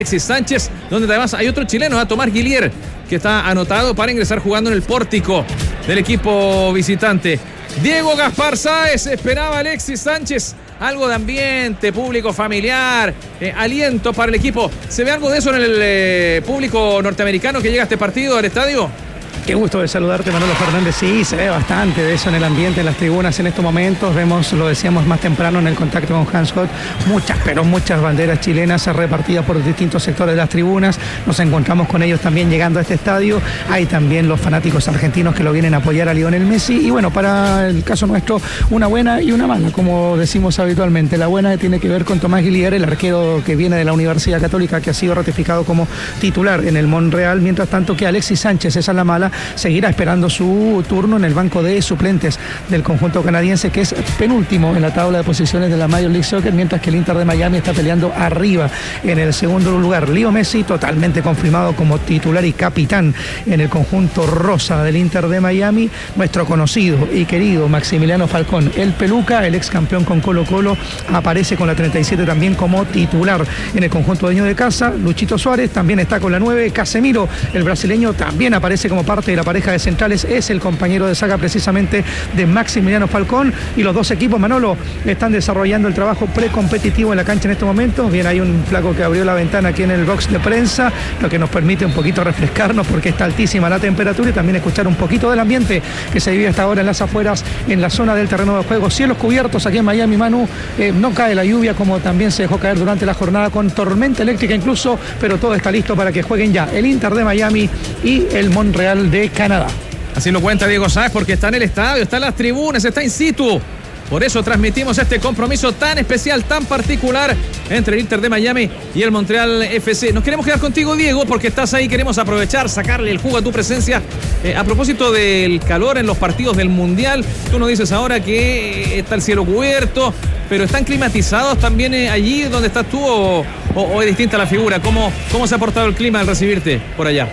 Alexis Sánchez, donde además hay otro chileno, Tomás Guillier, que está anotado para ingresar jugando en el pórtico del equipo visitante. Diego Gaspar Sáez, esperaba Alexis Sánchez algo de ambiente, público familiar, aliento para el equipo. ¿Se ve algo de eso en el público norteamericano que llega a este partido, al estadio? Qué gusto de saludarte, Manolo Fernández. Sí, se ve bastante de eso en el ambiente, en las tribunas en estos momentos. Vemos, lo decíamos más temprano en el contacto con Hans Hott, muchas banderas chilenas repartidas por distintos sectores de las tribunas. Nos encontramos con ellos también llegando a este estadio. Hay también los fanáticos argentinos que lo vienen a apoyar a Lionel Messi. Y bueno, para el caso nuestro, una buena y una mala, como decimos habitualmente. La buena tiene que ver con Tomás Guillier, el arquero que viene de la Universidad Católica, que ha sido ratificado como titular en el Monreal. Mientras tanto que Alexis Sánchez, esa es la mala, seguirá esperando su turno en el banco de suplentes del conjunto canadiense, que es penúltimo en la tabla de posiciones de la Major League Soccer, mientras que el Inter de Miami está peleando arriba en el segundo lugar. Leo Messi totalmente confirmado como titular y capitán en el conjunto rosa del Inter de Miami. Nuestro conocido y querido Maximiliano Falcón, el peluca, el ex campeón con Colo-Colo, aparece con la 37 también como titular en el conjunto dueño de casa. Luchito Suárez también está con la 9. Casemiro, el brasileño, también aparece como parte de la pareja de centrales, es el compañero de saga precisamente de Maximiliano Falcón, y los dos equipos, Manolo, están desarrollando el trabajo precompetitivo en la cancha en estos momentos. Bien, hay un flaco que abrió la ventana aquí en el box de prensa, lo que nos permite un poquito refrescarnos porque está altísima la temperatura, y también escuchar un poquito del ambiente que se vive hasta ahora en las afueras, en la zona del terreno de juego. Cielos cubiertos aquí en Miami, Manu, no cae la lluvia como también se dejó caer durante la jornada, con tormenta eléctrica incluso, pero todo está listo para que jueguen ya el Inter de Miami y el Monreal de Canadá. Así lo cuenta Diego Sáez, porque está en el estadio, está en las tribunas, está in situ. Por eso transmitimos este compromiso tan especial, tan particular entre el Inter de Miami y el Montreal FC. Nos queremos quedar contigo, Diego, porque estás ahí. Queremos aprovechar, sacarle el jugo a tu presencia. A propósito del calor en los partidos del Mundial, tú nos dices ahora que está el cielo cubierto, pero ¿están climatizados también allí donde estás tú o es distinta la figura? ¿Cómo se ha portado el clima al recibirte por allá?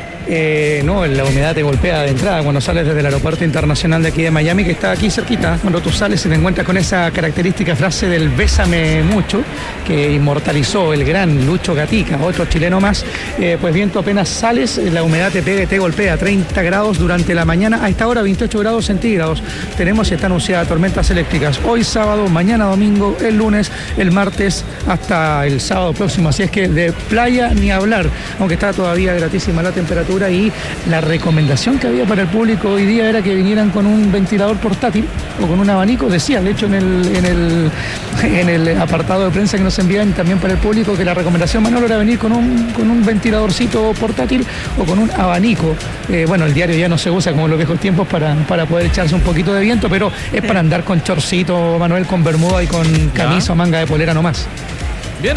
No, la humedad te golpea de entrada cuando sales desde el aeropuerto internacional de aquí de Miami, que está aquí cerquita. Cuando tú sales y te encuentras con esa característica frase del bésame mucho, que inmortalizó el gran Lucho Gatica, otro chileno más. Pues bien, tú apenas sales, la humedad te pega y te golpea. 30 grados durante la mañana, a esta hora 28 grados centígrados. Tenemos y está anunciada tormentas eléctricas hoy sábado, mañana domingo, el lunes, el martes, hasta el sábado próximo. Así es que de playa ni hablar, aunque está todavía gratísima la temperatura. Y la recomendación que había para el público hoy día era que vinieran con un ventilador portátil o con un abanico. Decía, de hecho, en el apartado de prensa que nos envían también para el público, que la recomendación, Manolo, era venir con un ventiladorcito portátil o con un abanico. Bueno, el diario ya no se usa como en los viejos tiempos para poder echarse un poquito de viento, pero es para andar con chorcito, Manuel, con bermuda y con camisa o manga de polera nomás. Bien,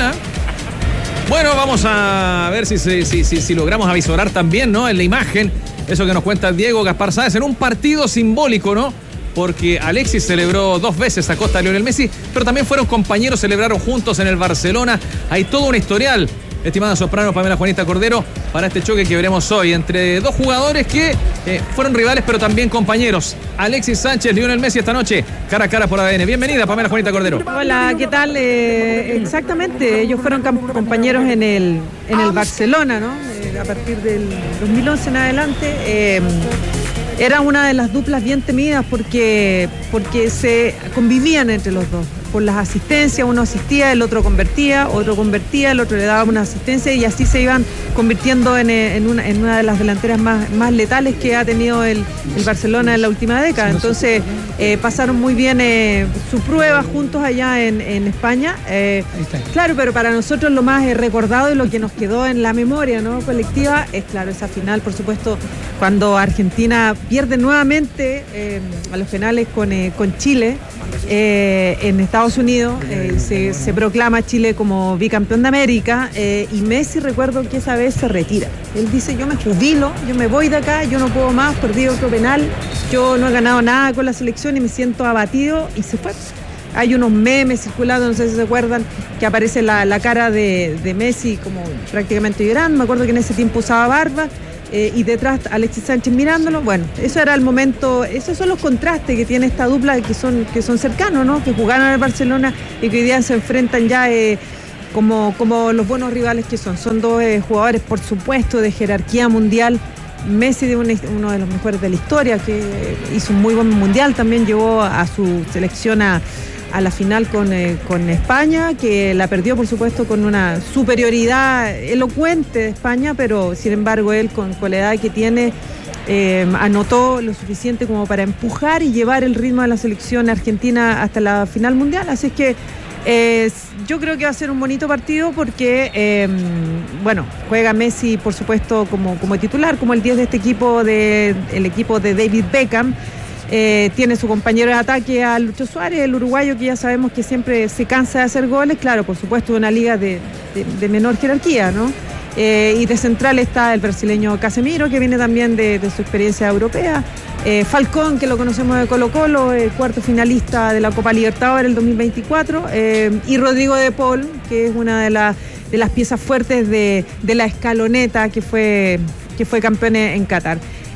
Bueno, vamos a ver si logramos avisorar también, ¿no? En la imagen, eso que nos cuenta Diego Gaspar Sáez, en un partido simbólico, ¿no? Porque Alexis celebró 2 veces a costa de Lionel Messi, pero también fueron compañeros, celebraron juntos en el Barcelona. Hay todo un historial, estimada soprano Pamela Juanita Cordero, para este choque que veremos hoy entre dos jugadores que fueron rivales pero también compañeros. Alexis Sánchez, Lionel Messi esta noche, cara a cara por ADN. Bienvenida, Pamela Juanita Cordero. Hola, ¿qué tal? Exactamente, ellos fueron compañeros en el Barcelona, ¿no? A partir del 2011 en adelante. Era una de las duplas bien temidas porque se convivían entre los dos. Por las asistencias, uno asistía, el otro convertía, el otro le daba una asistencia, y así se iban convirtiendo en una de las delanteras más letales que ha tenido el Barcelona en la última década. Entonces pasaron muy bien su prueba juntos allá en España. Claro, pero para nosotros lo más recordado y lo que nos quedó en la memoria, ¿no?, colectiva es, claro, esa final, por supuesto, cuando Argentina pierde nuevamente a los penales con Chile. En Estados Unidos se proclama Chile como bicampeón de América, y Messi, recuerdo que esa vez se retira. Él dice: yo me jubilo, yo me voy de acá, yo no puedo más, perdí otro penal, yo no he ganado nada con la selección y me siento abatido, y se fue. Hay unos memes circulando, no sé si se acuerdan, que aparece la cara de Messi como prácticamente llorando. Me acuerdo que en ese tiempo usaba barba. Y detrás Alexis Sánchez mirándolo. Bueno, eso era el momento. Esos son los contrastes que tiene esta dupla, que son cercanos, ¿no? Que jugaron en el Barcelona y que hoy día se enfrentan ya como los buenos rivales que son. Son dos jugadores, por supuesto, de jerarquía mundial. Messi, de uno de los mejores de la historia, que hizo un muy buen mundial, también llevó a su selección a la final con España, que la perdió, por supuesto, con una superioridad elocuente de España, pero sin embargo él, con la edad que tiene, anotó lo suficiente como para empujar y llevar el ritmo de la selección argentina hasta la final mundial. Así es que yo creo que va a ser un bonito partido porque, juega Messi, por supuesto, como titular, como el 10 de este equipo, el equipo de David Beckham. Tiene su compañero de ataque a Lucho Suárez, el uruguayo, que ya sabemos que siempre se cansa de hacer goles, claro, por supuesto, de una liga de menor jerarquía, ¿no? Y de central está el brasileño Casemiro, que viene también de su experiencia europea. Falcón, que lo conocemos de Colo-Colo, cuarto finalista de la Copa Libertadores del 2024. Y Rodrigo de Paul, que es una de las piezas fuertes de la escaloneta que fue campeón en Qatar.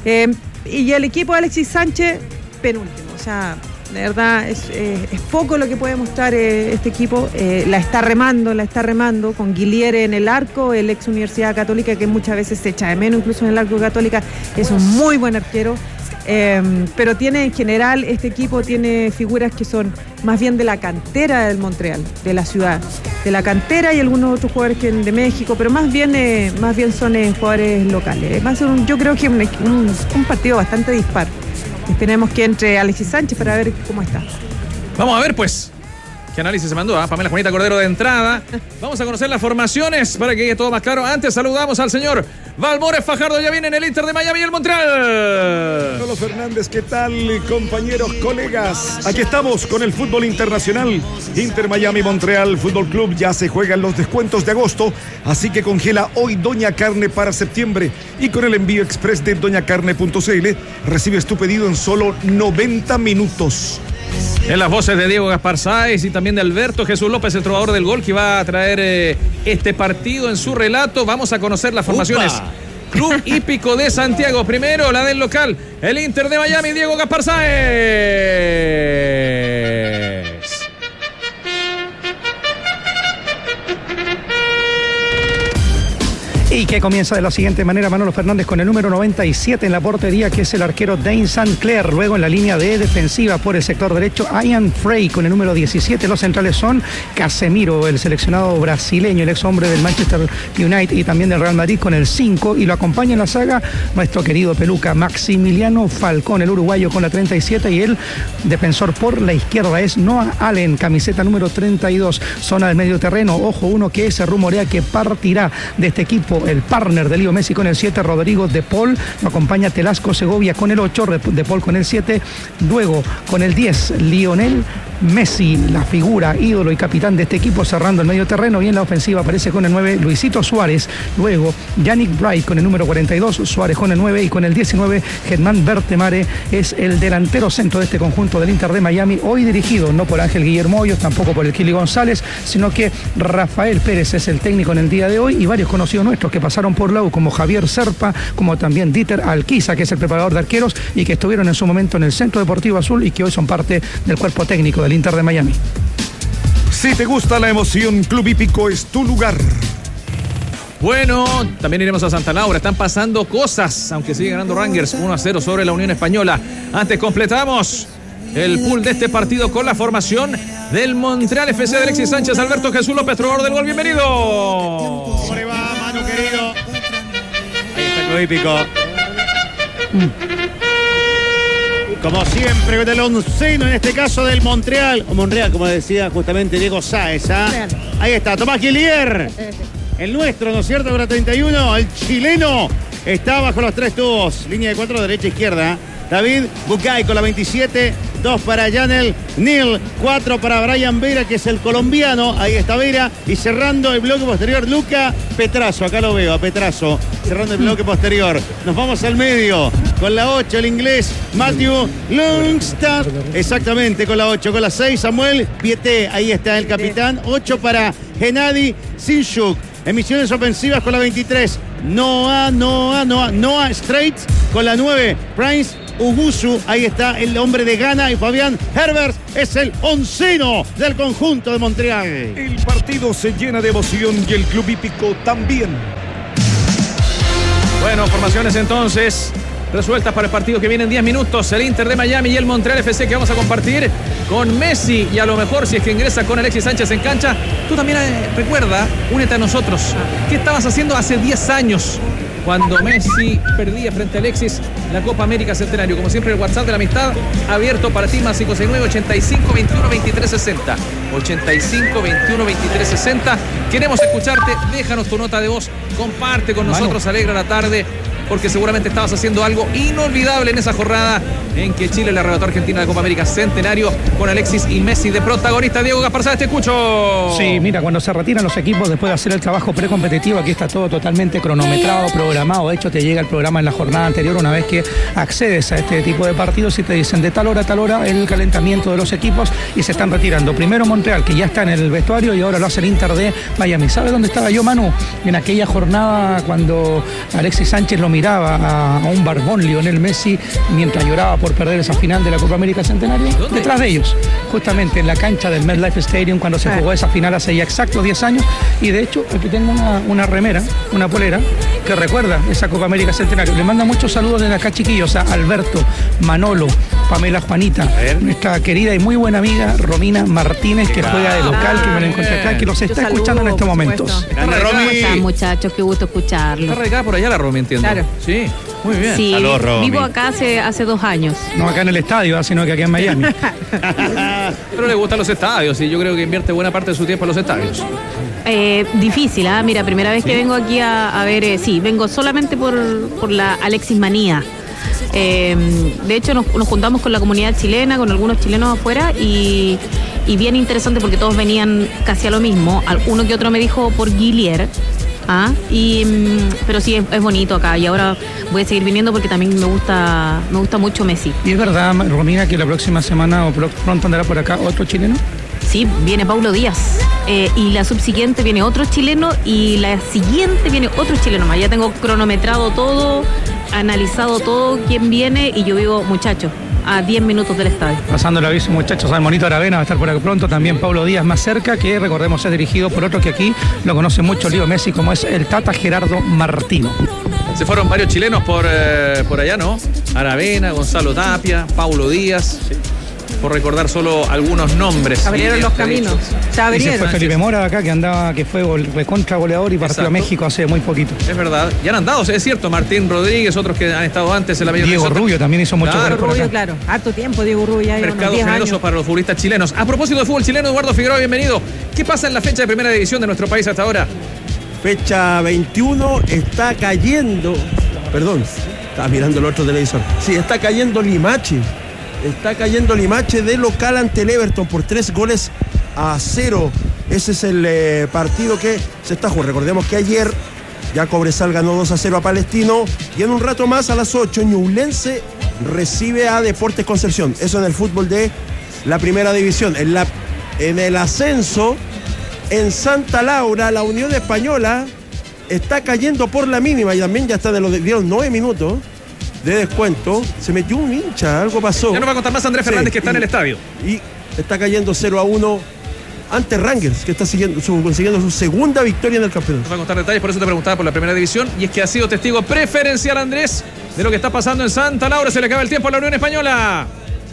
Y el equipo de Alexis Sánchez, penúltimo. O sea, de verdad es poco lo que puede mostrar este equipo. La está remando con Guilliere en el arco, el ex Universidad Católica, que muchas veces se echa de menos incluso en el arco Católica. Es un muy buen arquero. Pero en general este equipo tiene figuras que son más bien de la cantera del Montreal, de la ciudad, de la cantera, y algunos otros jugadores que de México, pero más bien son jugadores locales. Va a ser yo creo que un partido bastante dispar. Esperemos que entre Alexis Sánchez para ver cómo está. Vamos a ver, pues, qué análisis se mandó, Pamela Juanita Cordero de entrada. Vamos a conocer las formaciones para que quede todo más claro. Antes saludamos al señor Valmores Fajardo, ya viene en el Inter de Miami y el Montreal. Carlos Fernández, ¿qué tal, compañeros, colegas? Aquí estamos con el fútbol internacional. Inter Miami Montreal Fútbol Club ya se juegan los descuentos de agosto, así que congela hoy Doña Carne para septiembre, y con el envío express de doñacarne.cl recibes tu pedido en solo 90 minutos. En las voces de Diego Gaspar Sáez y también de Alberto Jesús López, el trovador del gol, que va a traer este partido en su relato. Vamos a conocer las formaciones. ¡Upa! Club Hípico de Santiago. Primero, la del local, el Inter de Miami, Diego Gaspar Sáez. Y que comienza de la siguiente manera Manolo Fernández con el número 97 en la portería, que es el arquero Dane St. Clair. Luego en la línea de defensiva por el sector derecho, Ian Frey con el número 17. Los centrales son Casemiro, el seleccionado brasileño, el ex hombre del Manchester United y también del Real Madrid, con el 5. Y lo acompaña en la saga nuestro querido peluca Maximiliano Falcón, el uruguayo, con la 37. Y el defensor por la izquierda es Noah Allen, camiseta número 32. Zona del medio terreno, ojo, uno que se rumorea que partirá de este equipo, el partner de Leo Messi con el 7, Rodrigo de Paul. Lo acompaña Telasco Segovia con el 8, de Paul con el 7. Luego con el 10, Lionel Messi, la figura, ídolo y capitán de este equipo, cerrando el medio terreno. Y en la ofensiva aparece con el 9 Luisito Suárez. Luego Yannick Bright con el número 42, Suárez con el 9, y con el 19 Germán Bertemare es el delantero centro de este conjunto del Inter de Miami, hoy dirigido no por Ángel Guillermo Hoyos, tampoco por el Kili González, sino que Rafael Pérez es el técnico en el día de hoy, y varios conocidos nuestros que pasaron por la U, como Javier Serpa, como también Dieter Alquiza, que es el preparador de arqueros y que estuvieron en su momento en el Centro Deportivo Azul y que hoy son parte del cuerpo técnico del Inter de Miami. Si te gusta la emoción, Club Hípico es tu lugar. Bueno, también iremos a Santa Laura. Están pasando cosas, aunque sigue ganando Rangers 1-0 sobre la Unión Española. Antes completamos el pool de este partido con la formación del Montreal FC de Alexis Sánchez. Alberto Jesús López, trovador del gol, bienvenido. ¿Cómo le va, Manu querido? Ahí está el Club Hípico. Como siempre, del onceno, en este caso del Montreal. O Montreal, como decía justamente Diego Sáez. Ahí está, Tomás Guillier. El nuestro, ¿no es cierto? Con la 31, el chileno está bajo los 3 tubos. Línea de 4, derecha, izquierda. David Bucay con la 27, 2 para Janel Neal, 4 para Brian Vera, que es el colombiano. Ahí está Vera. Y cerrando el bloque posterior, Luca Petrazo. Acá lo veo, a Petrazo. Cerrando el bloque posterior. Nos vamos al medio. Con la 8, el inglés Matthew Lundstad. Exactamente, con la 8. Con la 6, Samuel Pieté. Ahí está el capitán. 8 para Gennady Sinchuk. En misiones ofensivas con la 23, Noah Straits. Con la 9, Prince Ugusu, ahí está el hombre de Ghana, y Fabián Herbers es el onceno del conjunto de Montreal. El partido se llena de emoción y el club hípico también. Bueno, formaciones entonces resueltas para el partido que viene en 10 minutos. El Inter de Miami y el Montreal FC, que vamos a compartir con Messi. Y a lo mejor, si es que ingresa con Alexis Sánchez en cancha, tú también recuerda, únete a nosotros. ¿Qué estabas haciendo hace 10 años? Cuando Messi perdía frente a Alexis la Copa América Centenario. Como siempre, el WhatsApp de la amistad abierto para ti, más 569-85-21-2360. 85-21-2360. Queremos escucharte. Déjanos tu nota de voz. Comparte con nosotros. Alegra la tarde, porque seguramente estabas haciendo algo inolvidable en esa jornada en que Chile le arrebató a Argentina la Copa América Centenario con Alexis y Messi de protagonista. Diego Gaspar Sáez, te escucho. Sí, mira, cuando se retiran los equipos después de hacer el trabajo precompetitivo, aquí está todo totalmente cronometrado, programado. De hecho, te llega el programa en la jornada anterior una vez que accedes a este tipo de partidos y te dicen de tal hora a tal hora el calentamiento de los equipos y se están retirando. Primero Montreal, que ya está en el vestuario, y ahora lo hace el Inter de Miami. ¿Sabes dónde estaba yo, Manu? En aquella jornada cuando Alexis Sánchez lo miraba a un barbón Lionel Messi mientras lloraba por perder esa final de la Copa América Centenario. ¿Dónde? Detrás de ellos, justamente en la cancha del MetLife Stadium, cuando se jugó esa final hace ya exactos 10 años. Y de hecho, aquí tengo una remera, una polera que recuerda esa Copa América Centenario. Le manda muchos saludos desde acá, chiquillos, a Alberto, Manolo, Pamela, Juanita, nuestra querida y muy buena amiga Romina Martínez, que juega de local, que me la encuentra acá, que los está escuchando en estos momentos. Grande, ¿Cómo Romy. están, muchachos? Qué gusto escucharlos. Está radicada por allá la Romy, entiendo. Claro. Sí, muy bien. Sí, Saludos, Romy. vivo acá hace 2 años. No acá en el estadio, sino que aquí en Miami. Pero le gustan los estadios y yo creo que invierte buena parte de su tiempo en los estadios. Difícil, ¿ah? Mira, primera vez que vengo aquí a ver, sí, vengo solamente por la Alexis Manía. De hecho, nos juntamos con la comunidad chilena, con algunos chilenos afuera, y bien interesante porque todos venían casi a lo mismo. Uno que otro me dijo por Guillier. Pero sí, es bonito acá, y ahora voy a seguir viniendo porque también me gusta mucho Messi. ¿Y es verdad, Romina, que la próxima semana o pronto andará por acá otro chileno? Sí, viene Paulo Díaz, y la subsiguiente viene otro chileno, y la siguiente viene otro chileno más. Ya tengo cronometrado todo, analizado todo quién viene, y yo vivo, muchachos, a 10 minutos del estadio. Pasando el aviso, muchachos, al Monito Aravena va a estar por acá pronto. También Paulo Díaz más cerca, que recordemos es dirigido por otro que aquí lo conoce mucho Leo Messi, como es el Tata Gerardo Martino. Se fueron varios chilenos por allá, ¿no? Aravena, Gonzalo Tapia, Paulo Díaz. Sí. Por recordar solo algunos nombres. Se abrieron los caminos. Se Y se abrieron. fue Felipe Mora de acá, que fue recontra goleador y partió a Exacto. México hace muy poquito. Es verdad. Ya han andado, es cierto. Martín Rodríguez, otros que han estado antes en la Major Diego League Soccer. Rubio también hizo mucho Claro, goles por Rubio, acá. claro. Harto tiempo, Diego Rubio, ya lleva unos Mercados 10 generosos años. para los futbolistas chilenos. A propósito de fútbol chileno, Eduardo Figueroa, bienvenido. ¿Qué pasa en la fecha de primera división de nuestro país hasta ahora? Fecha 21, está cayendo. Perdón, estaba mirando el otro televisor. Sí, está cayendo Limache. Está cayendo Limache de local ante el Everton por 3-0. Ese es el partido que se está jugando. Recordemos que ayer ya Cobresal ganó 2-0 a Palestino. Y en un rato más, a las 8, Ñublense recibe a Deportes Concepción. Eso en el fútbol de la primera división. En el ascenso, en Santa Laura, la Unión Española está cayendo por la mínima y también ya está dieron 9 minutos de descuento. Se metió un hincha, algo pasó. Ya nos va a contar más Andrés Fernández, que está en el estadio. Y está cayendo 0-1 ante Rangers, que está consiguiendo su segunda victoria en el campeonato. Nos va a contar detalles, por eso te preguntaba por la primera división. Y es que ha sido testigo preferencial, Andrés, de lo que está pasando en Santa Laura. Se le acaba el tiempo a la Unión Española.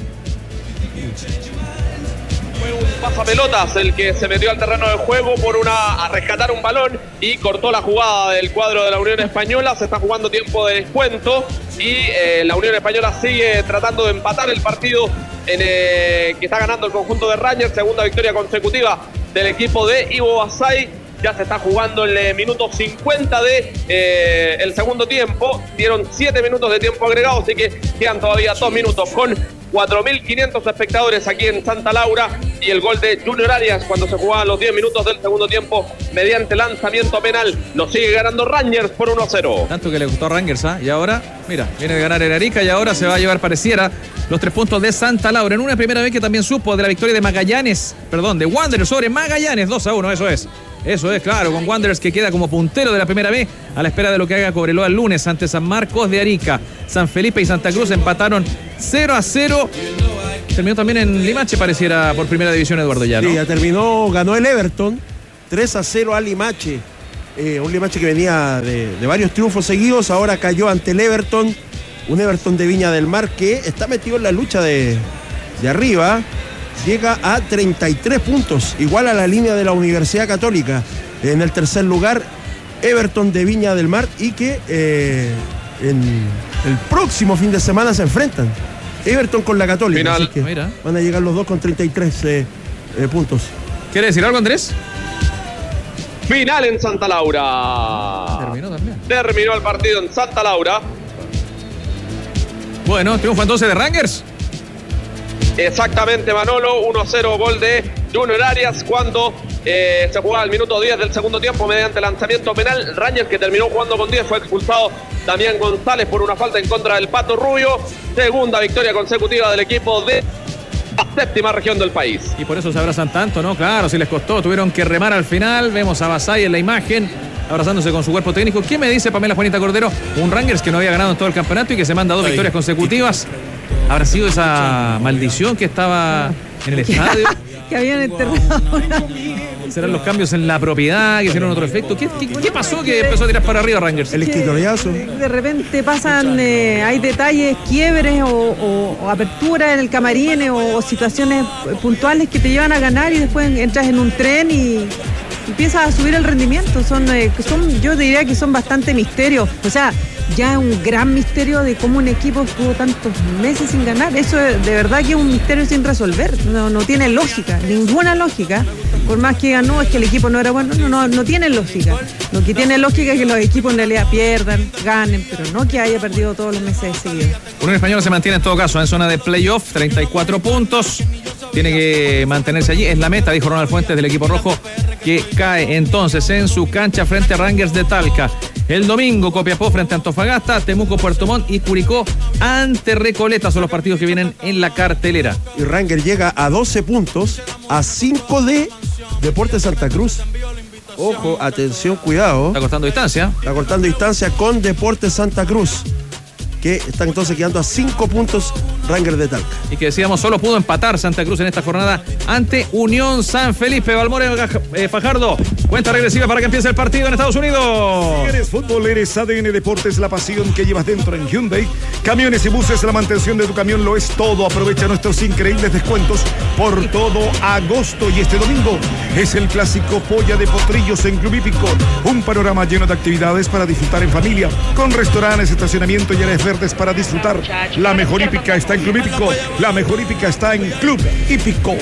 Fue un pasapelotas el que se metió al terreno de juego a rescatar un balón y cortó la jugada del cuadro de la Unión Española. Se está jugando tiempo de descuento y la Unión Española sigue tratando de empatar el partido que está ganando el conjunto de Rangers. Segunda victoria consecutiva del equipo de Ivo Basay. Ya se está jugando el minuto 50 de el segundo tiempo. Dieron 7 minutos de tiempo agregado, así que quedan todavía 2 minutos con 4.500 espectadores aquí en Santa Laura, y el gol de Junior Arias cuando se jugaban los 10 minutos del segundo tiempo mediante lanzamiento penal. Lo sigue ganando Rangers por 1-0. Tanto que le gustó a Rangers, ¿ah? Y ahora, mira, viene de ganar el Arica y ahora se va a llevar, pareciera, los 3 puntos de Santa Laura. En una primera vez que también supo de la victoria de Wanderers sobre Magallanes, 2-1, eso es. Eso es, claro, con Wanderers que queda como puntero de la primera B a la espera de lo que haga Cobreloa el lunes ante San Marcos de Arica. San Felipe y Santa Cruz empataron 0-0. Terminó también en Limache, pareciera, por primera división, Eduardo Llano. Sí, ya terminó, ganó el Everton 3-0 al Limache. Un Limache que venía de varios triunfos seguidos, ahora cayó ante el Everton, un Everton de Viña del Mar que está metido en la lucha de arriba, llega a 33 puntos, igual a la línea de la Universidad Católica. En el tercer lugar, Everton de Viña del Mar, y que en el próximo fin de semana se enfrentan. Everton con la Católica, Final. así que Mira. van a llegar los dos con 33 puntos. ¿Quiere decir algo, Andrés? Final en Santa Laura. Terminó también. Terminó el partido en Santa Laura. Bueno, triunfo entonces de Rangers. Exactamente, Manolo. 1-0, gol de Junior Arias cuando se jugaba al minuto 10 del segundo tiempo mediante lanzamiento penal. Rangers, que terminó jugando con 10, fue expulsado Damián González por una falta en contra del Pato Rubio. Segunda victoria consecutiva del equipo de la séptima región del país. Y por eso se abrazan tanto, ¿no? Claro, si les costó, tuvieron que remar al final. Vemos a Basay en la imagen, abrazándose con su cuerpo técnico. ¿Qué me dice Pamela Juanita Cordero? Un Rangers que no había ganado en todo el campeonato y que se manda 2 victorias consecutivas. ¿Habrá sido esa maldición que estaba en el estadio? Que habían enterrado una... ¿Serán los cambios en la propiedad que hicieron otro efecto? ¿Qué pasó que empezó a tirar para arriba Rangers? El escritoriazo. De repente pasan, hay detalles, quiebres o aperturas en el camarín o situaciones puntuales que te llevan a ganar y después entras en un tren y empiezas a subir el rendimiento. Yo diría que son bastante misterios. O sea, ya es un gran misterio de cómo un equipo estuvo tantos meses sin ganar. Eso es, de verdad que es un misterio sin resolver. No tiene lógica, ninguna lógica. Por más que ganó, es que el equipo no era bueno. No tiene lógica. Lo que tiene lógica es que los equipos en realidad pierdan, ganen, pero no que haya perdido todos los meses seguidos. Unión Española se mantiene en todo caso en zona de playoff, 34 puntos. Tiene que mantenerse allí. Es la meta, dijo Ronald Fuentes del equipo rojo, que cae entonces en su cancha frente a Rangers de Talca. El domingo, Copiapó frente a Antofagasta, Temuco, Puerto Montt y Curicó ante Recoleta. Son los partidos que vienen en la cartelera. Y Rangers llega a 12 puntos, a 5 de Deportes Santa Cruz. Ojo, atención, cuidado. Está cortando distancia. Está cortando distancia con Deportes Santa Cruz, que están entonces quedando a 5 puntos Rangers de Talca. Y que decíamos, solo pudo empatar Santa Cruz en esta jornada ante Unión San Felipe. Balmore Fajardo, cuenta regresiva para que empiece el partido en Estados Unidos. Si eres fútbol, eres ADN Deportes, la pasión que llevas dentro en Hyundai. Camiones y buses, la mantención de tu camión lo es todo. Aprovecha nuestros increíbles descuentos por todo agosto. Y este domingo es el clásico Polla de Potrillos en Club Hípico. Un panorama lleno de actividades para disfrutar en familia, con restaurantes, estacionamiento y áreas verdes para disfrutar. La mejor hípica está en Club Hípico. La mejor hípica está en Club Hípico.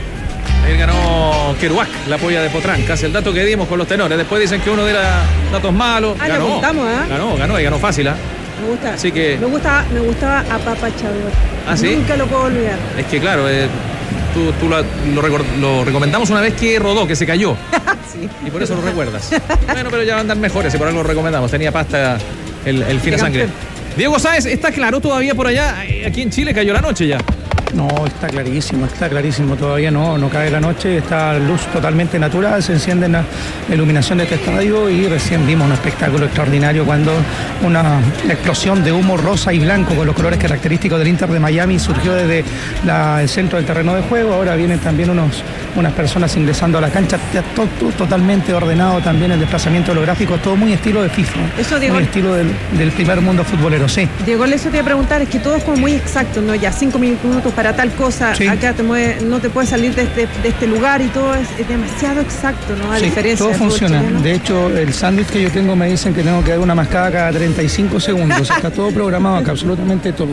Ahí ganó Kerouac, la polla de Potrancas, el dato que dimos con los tenores. Después dicen que uno de los datos malos. Lo Ganó, contamos, ¿eh? ganó y ganó fácil, ¿eh? Me gusta. Así que... Me gustaba apapachador. ¿Ah, sí? Nunca lo puedo olvidar. Es que claro, tú lo recomendamos una vez que rodó, que se cayó. Sí. Y por eso lo recuerdas. Bueno, pero ya andan mejores y por algo lo recomendamos. Tenía pasta el fina sangre. Diego Sáez, ¿está claro todavía por allá? Aquí en Chile cayó la noche ya. No, está clarísimo, todavía no cae la noche, está luz totalmente natural, se enciende la iluminación de este estadio y recién vimos un espectáculo extraordinario cuando una explosión de humo rosa y blanco con los colores característicos del Inter de Miami surgió desde el centro del terreno de juego. Ahora vienen también unas personas ingresando a la cancha, todo totalmente ordenado, también el desplazamiento de los gráficos, todo muy estilo de FIFA, eso, Diego, muy estilo del primer mundo futbolero, sí. Diego, eso te iba a preguntar, es que todo es como muy exacto, ¿no? Ya 5 minutos para tal cosa, sí. Acá no te puedes salir de este lugar y todo es demasiado exacto, ¿no? A sí, diferencia todo funciona. De hecho, el sándwich que yo tengo me dicen que tengo que dar una mascada cada 35 segundos. Está todo programado acá, absolutamente todo.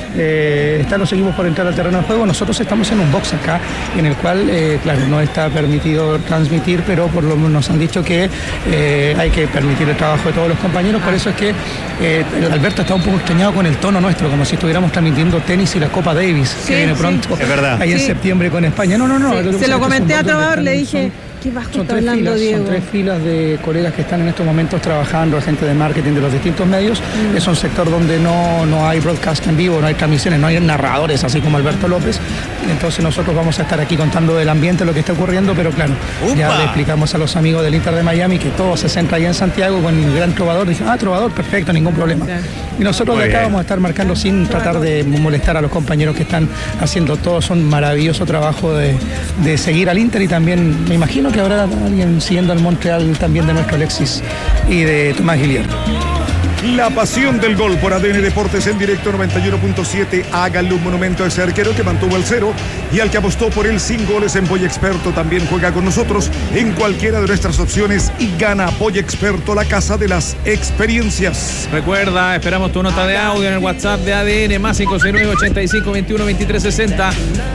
Están los equipos por entrar al terreno de juego. Nosotros estamos en un box acá, en el cual, claro, no está permitido transmitir, pero por lo menos nos han dicho que hay que permitir el trabajo de todos los compañeros. Por eso es que Alberto está un poco extrañado con el tono nuestro, como si estuviéramos transmitiendo tenis y la Copa Davis, sí, que viene pronto. Es verdad. Ahí en septiembre con España. No. Sí. Se lo comenté a Trovador, le dije, Qué bajo Son está tres hablando, filas, Diego. son 3 filas de colegas que están en estos momentos trabajando, gente de marketing de los distintos medios. Es un sector donde no hay broadcast en vivo, no hay transmisiones, no hay narradores, así como Alberto López. Entonces nosotros vamos a estar aquí contando del ambiente, lo que está ocurriendo, pero claro, ya le explicamos a los amigos del Inter de Miami que todo se centra allá en Santiago con el gran Trovador. Dicen, Trovador, perfecto, ningún problema. Y nosotros de acá vamos a estar marcando sin tratar de molestar a los compañeros que están haciendo todo. Son maravilloso trabajo de seguir al Inter, y también me imagino que habrá alguien siguiendo al Montreal también, de nuestro Alexis y de Tomás Guillier. La pasión del gol por ADN Deportes en directo 91.7. Háganle un monumento a ese arquero que mantuvo el 0 y al que apostó por él sin goles en Boy Experto. También juega con nosotros en cualquiera de nuestras opciones y gana Boy Experto, la casa de las experiencias. Recuerda, esperamos tu nota de audio en el WhatsApp de ADN más 569 85 21 23 60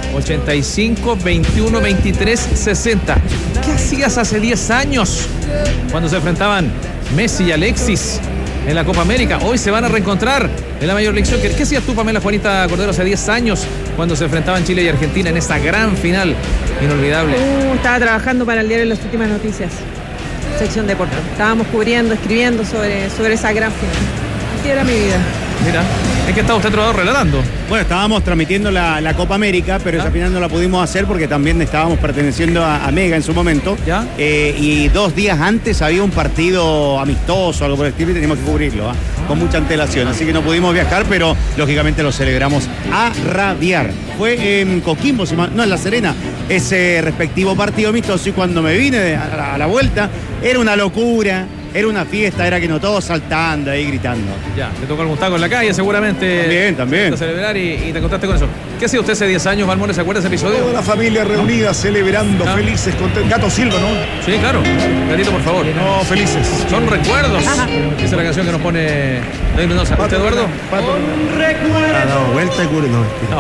85 21 23 60. ¿Qué hacías hace 10 años cuando se enfrentaban Messi y Alexis en la Copa América? Hoy se van a reencontrar en la Major League Soccer. ¿Qué hacías tú, Pamela Juanita Cordero, hace 10 años cuando se enfrentaban Chile y Argentina en esa gran final inolvidable? Estaba trabajando para el diario Las Últimas Noticias, sección deporte. Estábamos cubriendo, escribiendo sobre esa gran final. Así era mi vida. Mira, ¿en qué estaba usted, Trovador, relatando? Bueno, estábamos transmitiendo la Copa América, pero esa final no la pudimos hacer porque también estábamos perteneciendo a Mega en su momento. ¿Ya? Y 2 días antes había un partido amistoso, algo por el estilo, y teníamos que cubrirlo, con mucha antelación. Así que no pudimos viajar, pero lógicamente lo celebramos a rabiar. Fue en Coquimbo, no, en La Serena, ese respectivo partido amistoso, y cuando me vine a la vuelta, era una locura. Era una fiesta, era que no todos saltando ahí, gritando. Ya, te tocó algún taco en la calle seguramente. También. A celebrar y te encontraste con eso. ¿Qué hacía usted hace 10 años, Valmores? ¿Se acuerda de ese episodio? Toda la familia reunida, celebrando, felices, contentos. Gato Silva, ¿no? Sí, claro. Gatito, por favor. No, felices. Son recuerdos. Esa es la canción que nos pone David Mendoza. ¿Usted, Eduardo? Ha dado vuelta y culo.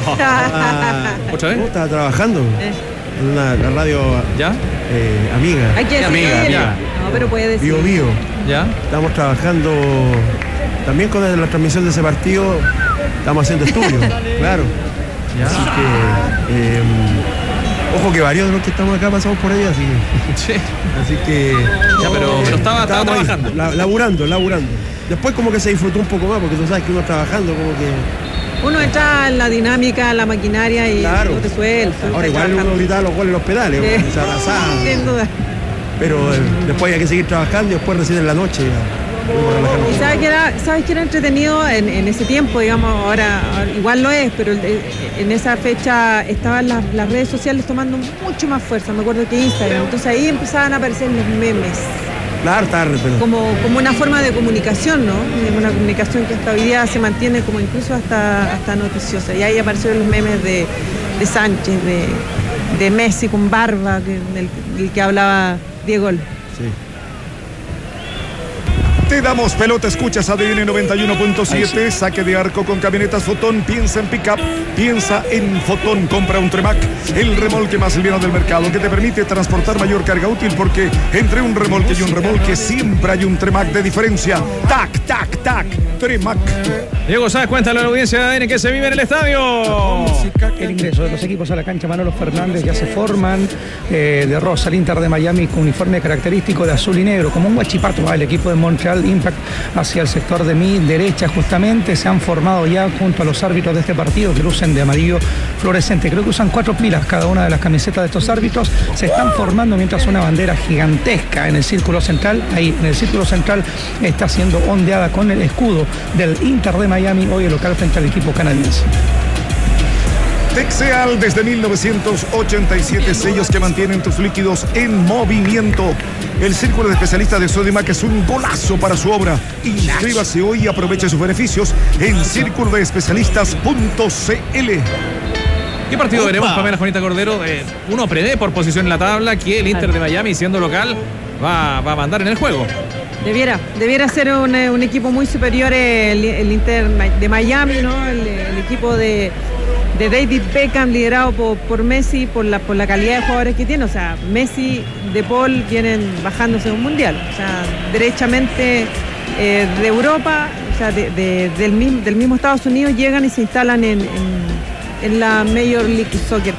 ¿Otra vez? Estaba trabajando en la radio amiga. Hay que decir, amiga. No, pero puede decir. Bio. ¿Ya? Estamos trabajando también con la transmisión de ese partido. Estamos haciendo estudios, claro. ¿Ya? Así que, ojo que varios de los que estamos acá pasamos por ahí, Sí. así que... Ya, pero estaba trabajando. Laburando. Después como que se disfrutó un poco más, porque tú sabes que uno trabajando como que... Uno entra en la dinámica, la maquinaria y Claro. no te suelta. Ahora igual uno gritaba los goles en los pedales, se abrazaba. Sin duda. Pero después hay que seguir trabajando y después recién en la noche ya. Y sabes que era entretenido en ese tiempo, digamos, ahora igual lo es, pero en esa fecha estaban las redes sociales tomando mucho más fuerza, me acuerdo que Instagram, entonces ahí empezaban a aparecer los memes. Claro, tarde, pero... Como una forma de comunicación, ¿no? Una comunicación que hasta hoy día se mantiene como incluso hasta noticiosa. Y ahí aparecieron los memes de Sánchez, de Messi con barba, el que hablaba Diego. Sí. Te damos pelota, escuchas ADN 91.7, saque de arco con camionetas Fotón, piensa en pick-up, piensa en Fotón, compra un Tremac, el remolque más liviano del mercado que te permite transportar mayor carga útil, porque entre un remolque y un remolque siempre hay un Tremac de diferencia. Tac, tac, tac, Tremac. Diego Sáez, cuéntale a la audiencia de ADN que se vive en el estadio. El ingreso de los equipos a la cancha Manolo Fernández ya se forman de rosa, el Inter de Miami con uniforme característico de azul y negro, como un guachipato. El equipo de Montreal Impact hacia el sector de mi derecha justamente. Se han formado ya junto a los árbitros de este partido que lucen de amarillo fluorescente. Creo que usan 4 pilas cada una de las camisetas de estos árbitros. Se están formando mientras una bandera gigantesca en el círculo central, ahí en el círculo central, está siendo ondeada con el escudo del Inter de Miami, hoy el local frente al equipo canadiense. Texeal desde 1987, sellos que mantienen tus líquidos en movimiento. El círculo de especialistas de Sodimac es un golazo para su obra. Inscríbase hoy y aproveche sus beneficios en circulodeespecialistas.cl. ¿Qué partido veremos, Pamela Juanita Cordero? Uno prevé por posición en la tabla que el Inter de Miami, siendo local, va a mandar en el juego. Debiera ser un equipo muy superior el Inter de Miami, ¿no? El equipo de David Beckham, liderado por Messi, por la calidad de jugadores que tiene. O sea, Messi, De Paul vienen bajándose de un mundial. O sea, derechamente de Europa, o sea, del mismo Estados Unidos, llegan y se instalan en la Major League Soccer.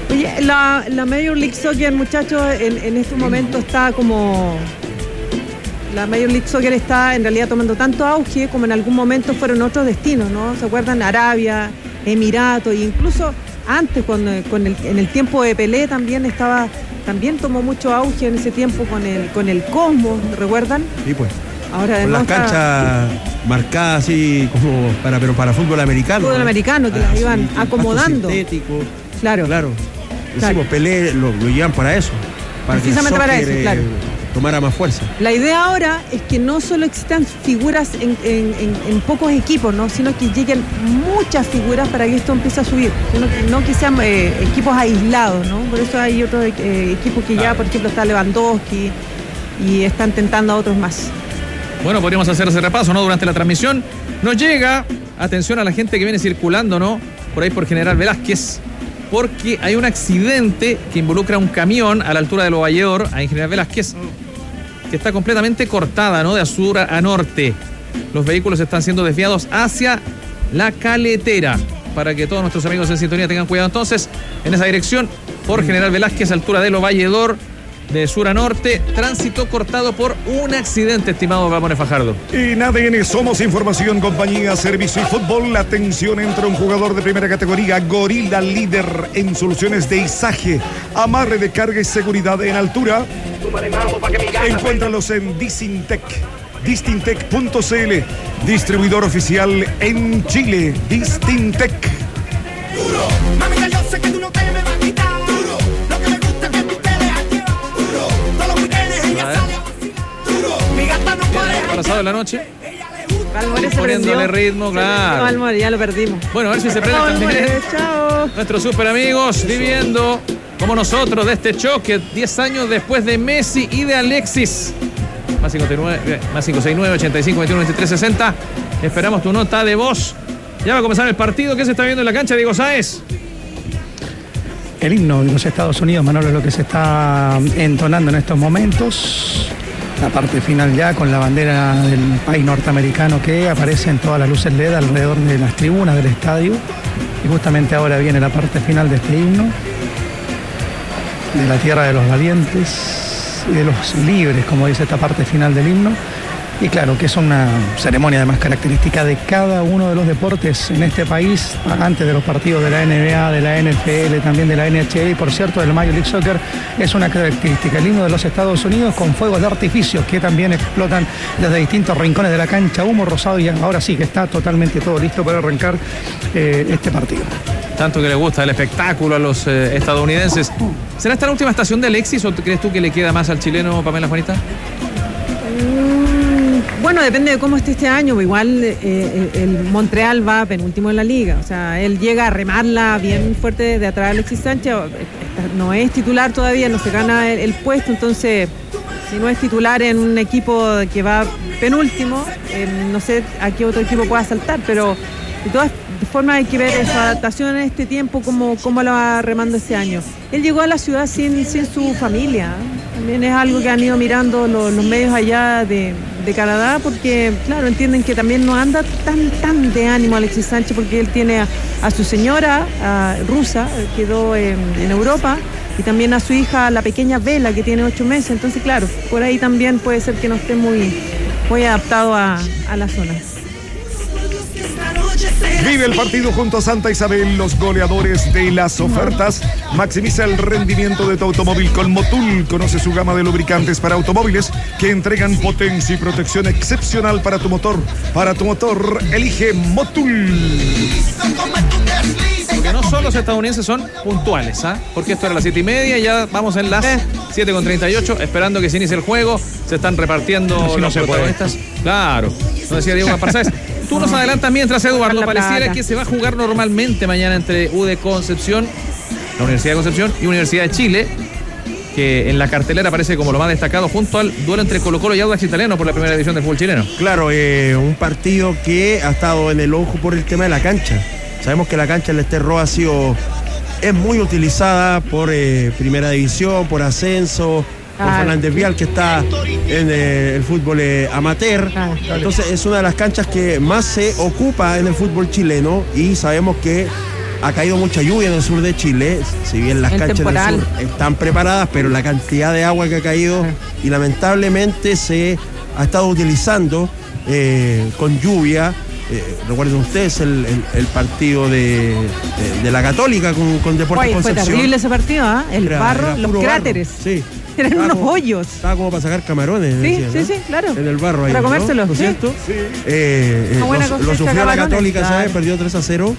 Oye, la Major League Soccer, muchachos, en este momento está como... La Major League Soccer está en realidad tomando tanto auge como en algún momento fueron otros destinos, ¿no? ¿Se acuerdan? Arabia, Emiratos, e incluso antes, en el tiempo de Pelé también tomó mucho auge en ese tiempo con el Cosmos, ¿recuerdan? Sí, pues. Ahora con las canchas marcadas así como para fútbol americano. Fútbol americano, que las iban acomodando. Sintético. Claro. Decimos, Pelé lo llevan para eso. Precisamente para eso, claro. Tomara más fuerza. La idea ahora es que no solo existan figuras en pocos equipos, ¿no? Sino que lleguen muchas figuras para que esto empiece a subir. No que sean equipos aislados, ¿no? Por eso hay otros equipos que ya, por ejemplo, está Lewandowski y están tentando a otros más. Bueno, podríamos hacer ese repaso, ¿no? Durante la transmisión nos llega, atención a la gente que viene circulando, ¿no? Por ahí por General Velázquez, porque hay un accidente que involucra un camión a la altura de Lo Valledor, ahí en General Velázquez, que está completamente cortada, ¿no? De sur a norte. Los vehículos están siendo desviados hacia la Caletera, para que todos nuestros amigos en sintonía tengan cuidado. Entonces, en esa dirección, por General Velázquez, altura de Lo Valledor, de sur a norte, tránsito cortado por un accidente, estimado Ramón Fajardo. En ADN somos información, compañía, servicio y fútbol. La tensión entre un jugador de primera categoría, Gorila, líder en soluciones de izaje, amarre de carga y seguridad en altura. Encuéntralos en Distintec, distintec.cl, distribuidor oficial en Chile, Distintec. Pasado de la noche. Valmore poniéndole ritmo, claro. Valmore, ya lo perdimos. Bueno, a ver si se prende también. Chao. Nuestros super amigos viviendo como nosotros de este choque 10 años después de Messi y de Alexis. Más 569 85 21 23 60. Esperamos tu nota de voz. Ya va a comenzar el partido. ¿Qué se está viendo en la cancha, Diego Sáez? El himno de los Estados Unidos, Manolo, es lo que se está entonando en estos momentos. La parte final ya con la bandera del país norteamericano que aparece en todas las luces LED alrededor de las tribunas del estadio. Y justamente ahora viene la parte final de este himno, de la tierra de los valientes y de los libres, como dice esta parte final del himno. Y claro, que es una ceremonia además característica de cada uno de los deportes en este país, antes de los partidos de la NBA, de la NFL, también de la NHL y por cierto del Major League Soccer, es una característica. El himno de los Estados Unidos con fuegos de artificio que también explotan desde distintos rincones de la cancha, humo rosado, y ahora sí que está totalmente todo listo para arrancar este partido. Tanto que le gusta el espectáculo a los estadounidenses. ¿Será esta la última estación de Alexis o crees tú que le queda más al chileno, Pamela Juanita? Bueno, depende de cómo esté este año. Igual el Montreal va penúltimo en la liga. O sea, él llega a remarla bien fuerte desde atrás. Alexis Sánchez no es titular todavía, no se gana el puesto. Entonces, si no es titular en un equipo que va penúltimo, no sé a qué otro equipo pueda saltar. Pero de todas formas hay que ver su adaptación en este tiempo, cómo lo va remando este año. Él llegó a la ciudad sin su familia. También es algo que han ido mirando los medios allá de Canadá, porque claro, entienden que también no anda tan de ánimo Alexis Sánchez, porque él tiene a su señora rusa, quedó en Europa, y también a su hija, la pequeña Vela, que tiene 8 meses. Entonces claro, por ahí también puede ser que no esté muy adaptado a la zona. Vive el partido junto a Santa Isabel, los goleadores de las ofertas. Maximiza el rendimiento de tu automóvil con Motul. Conoce su gama de lubricantes para automóviles que entregan potencia y protección excepcional para tu motor. Para tu motor, elige Motul. Porque no solo los estadounidenses son puntuales, porque esto era las 7:30, ya vamos en las 7:38, esperando que se inicie el juego. Se están repartiendo los protagonistas. Claro, lo decía Diego Gaspar. Tú nos adelantas mientras, Eduardo, pareciera que se va a jugar normalmente mañana entre UD Concepción, la Universidad de Concepción, y Universidad de Chile, que en la cartelera aparece como lo más destacado junto al duelo entre Colo-Colo y Audax Italiano por la primera división del fútbol chileno. Claro, un partido que ha estado en el ojo por el tema de la cancha. Sabemos que la cancha del Ester Roa es muy utilizada por primera división, por ascenso, por Fernández Vial, que está en el fútbol amateur. Entonces es una de las canchas que más se ocupa en el fútbol chileno, y sabemos que ha caído mucha lluvia en el sur de Chile, si bien las canchas temporal. del sur están preparadas, pero la cantidad de agua que ha caído y lamentablemente se ha estado utilizando con lluvia. Recuerden ustedes el partido de la Católica con Deportes Oye, fue Concepción. terrible ese partido, ¿ah? El barro, era los puro cráteres. barro, sí. Eran unos hoyos. Estaba como para sacar camarones. Sí, decían, sí, claro. En el barro ahí. Para comérselos, ¿no es sí. cierto? Sí. Una buena Lo cosecha sufrió de la camarones, Católica, claro. ¿sabes? Perdió 3-0.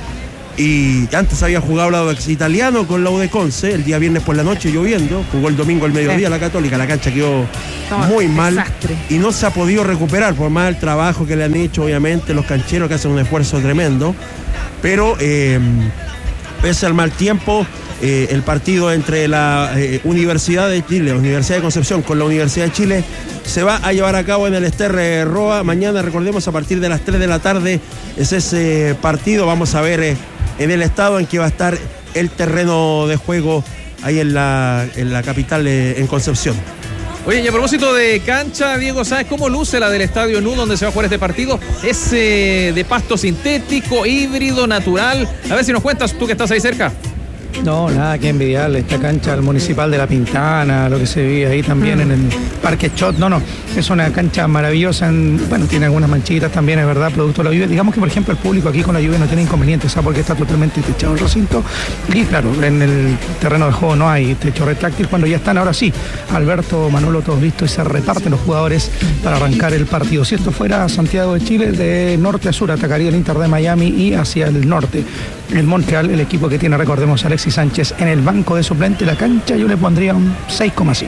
Y antes había jugado el Audax Italiano con la U de Conce, el día viernes por la noche lloviendo, jugó el domingo al mediodía la Católica, la cancha quedó muy mal desastre. y no se ha podido recuperar por más el trabajo que le han hecho obviamente los cancheros que hacen un esfuerzo tremendo, pero pese al mal tiempo, el partido entre la Universidad de Chile, Universidad de Concepción con la Universidad de Chile se va a llevar a cabo en el Ester Roa mañana, recordemos, a partir de las 3 de la tarde es ese partido. Vamos a ver en el estado en que va a estar el terreno de juego ahí en la capital, en Concepción. Oye, y a propósito de cancha, Diego, ¿sabes cómo luce la del Estadio NU donde se va a jugar este partido? Es de pasto sintético, híbrido, natural. A ver si nos cuentas, tú que estás ahí cerca. No, nada que envidiarle. Esta cancha al Municipal de La Pintana, lo que se vive ahí también en el Parque Chot. No, es una cancha maravillosa. Bueno, tiene algunas manchitas también, es verdad, producto de la lluvia. Digamos que, por ejemplo, el público aquí con la lluvia no tiene inconvenientes, ¿sabes? Porque está totalmente techado el recinto. Y claro, en el terreno de juego no hay techo retráctil. Cuando ya están, ahora sí, Alberto, Manolo, todos listos y se reparten los jugadores para arrancar el partido. Si esto fuera Santiago de Chile, de norte a sur atacaría el Inter de Miami y hacia el norte el Montreal, el equipo que tiene, recordemos, Alexis Sánchez en el banco de suplente. La cancha yo le pondría un 6,5.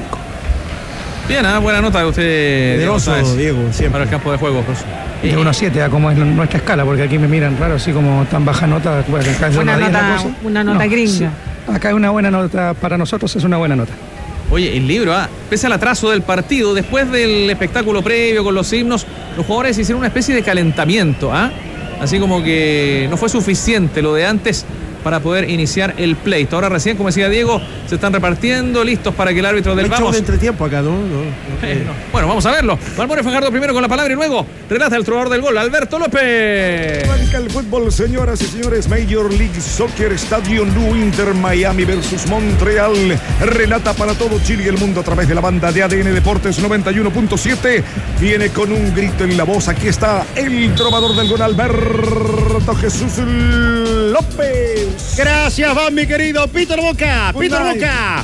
Bien, buena nota de usted, Diego, siempre. para el campo de juego. De 1,7, como es nuestra escala, porque aquí me miran raro, así como tan baja nota. Bueno, acá es de 1 a 10 la cosa. Una nota gringa. Sí. Acá es una buena nota, para nosotros es una buena nota. Oye, el libro, pese al atraso del partido, después del espectáculo previo con los himnos, los jugadores hicieron una especie de calentamiento, así como que no fue suficiente lo de antes para poder iniciar el pleito. Ahora recién, como decía Diego, se están repartiendo, listos para que el árbitro del vamos. de entretiempo acá, ¿no? Bueno, vamos a verlo. Balmores Fajardo primero con la palabra y luego relata el trovador del gol, Alberto López. Arranca el fútbol, señoras y señores. Major League Soccer, Estadio NU, Inter Miami versus Montreal. Relata para todo Chile y el mundo a través de la banda de ADN Deportes 91.7. Viene con un grito en la voz. Aquí está el trovador del gol, Alberto Jesús López. Gracias, Van, mi querido Peter Boca. Peter Boca.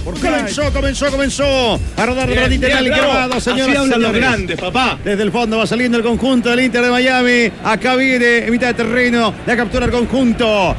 Comenzó a rodar de la lateral grabado, señoras y señores. Los grandes, papá. Desde el fondo va saliendo el conjunto del Inter de Miami. Acá viene en mitad de terreno la captura del conjunto.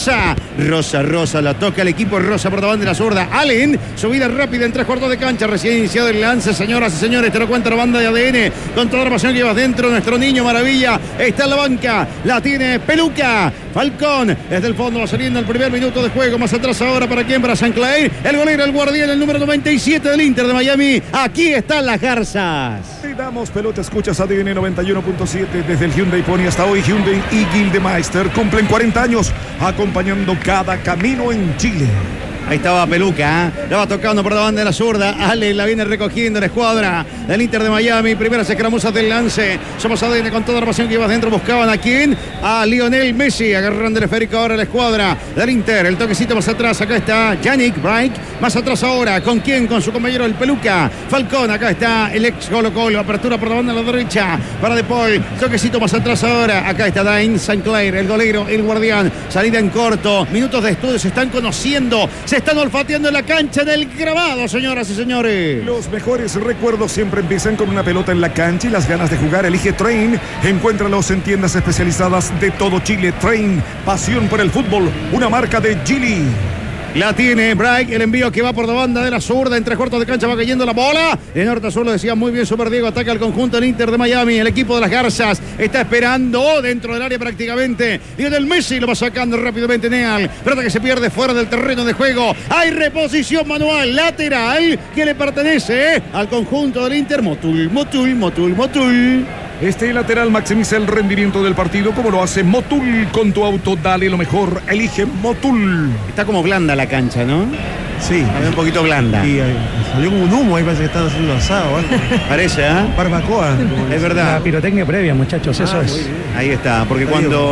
Rosa, la toca el equipo Rosa por la banda de la zurda. Allen, subida rápida en 3/4 de cancha. Recién iniciado el lance, señoras y señores. Te lo cuenta la banda de ADN. Con toda la pasión que llevas dentro, nuestro niño maravilla está en la banca. La tiene Peluca. Falcón, desde el fondo va saliendo el primer minuto de juego. Más atrás ahora para quién, para San Clair. El golero, el guardián, el número 97 del Inter de Miami. Aquí están las garzas. Y damos pelota, escuchas ADN 91.7 desde el Hyundai Pony hasta hoy. Hyundai y Gildemeister cumplen 40 años acompañando cada camino en Chile. Ahí estaba Peluca, la va tocando por la banda de la zurda. Ale la viene recogiendo la escuadra del Inter de Miami. Primeras escaramuzas del lance. Somos ADN con toda la pasión que llevas dentro. Buscaban a quién, a Lionel Messi, agarrando el esférico ahora la escuadra del Inter. El toquecito más atrás, acá está Yannick Bright. Más atrás ahora, ¿con quién? Con su compañero el Peluca. Falcón, acá está el ex Colo-Colo. Apertura por la banda de la derecha para De Paul. Toquecito más atrás ahora, acá está Dain Sinclair, el golero, el guardián. Salida en corto. Minutos de estudio, se están conociendo. Se están olfateando en la cancha del grabado, señoras y señores. Los mejores recuerdos siempre empiezan con una pelota en la cancha y las ganas de jugar. Elige Train. Encuéntralos en tiendas especializadas de todo Chile. Train, pasión por el fútbol, una marca de Gili. La tiene Bright, el envío que va por la banda de la zurda, en 3/4 de cancha va cayendo la bola. De norte a sur lo decía muy bien Super Diego, ataca al conjunto del Inter de Miami. El equipo de las garzas está esperando dentro del área prácticamente. Lionel Messi lo va sacando rápidamente Neal. Pelota que se pierde fuera del terreno de juego. Hay reposición manual lateral que le pertenece al conjunto del Inter. Motul. Este lateral maximiza el rendimiento del partido como lo hace Motul. Con tu auto dale lo mejor, elige Motul. Está como blanda la cancha, ¿no? Sí. Está un poquito blanda. Y salió como un humo ahí, parece que están haciendo asado. Parece, Barbacoa. Es verdad. La pirotecnia previa, muchachos, eso es. Ahí está, porque cuando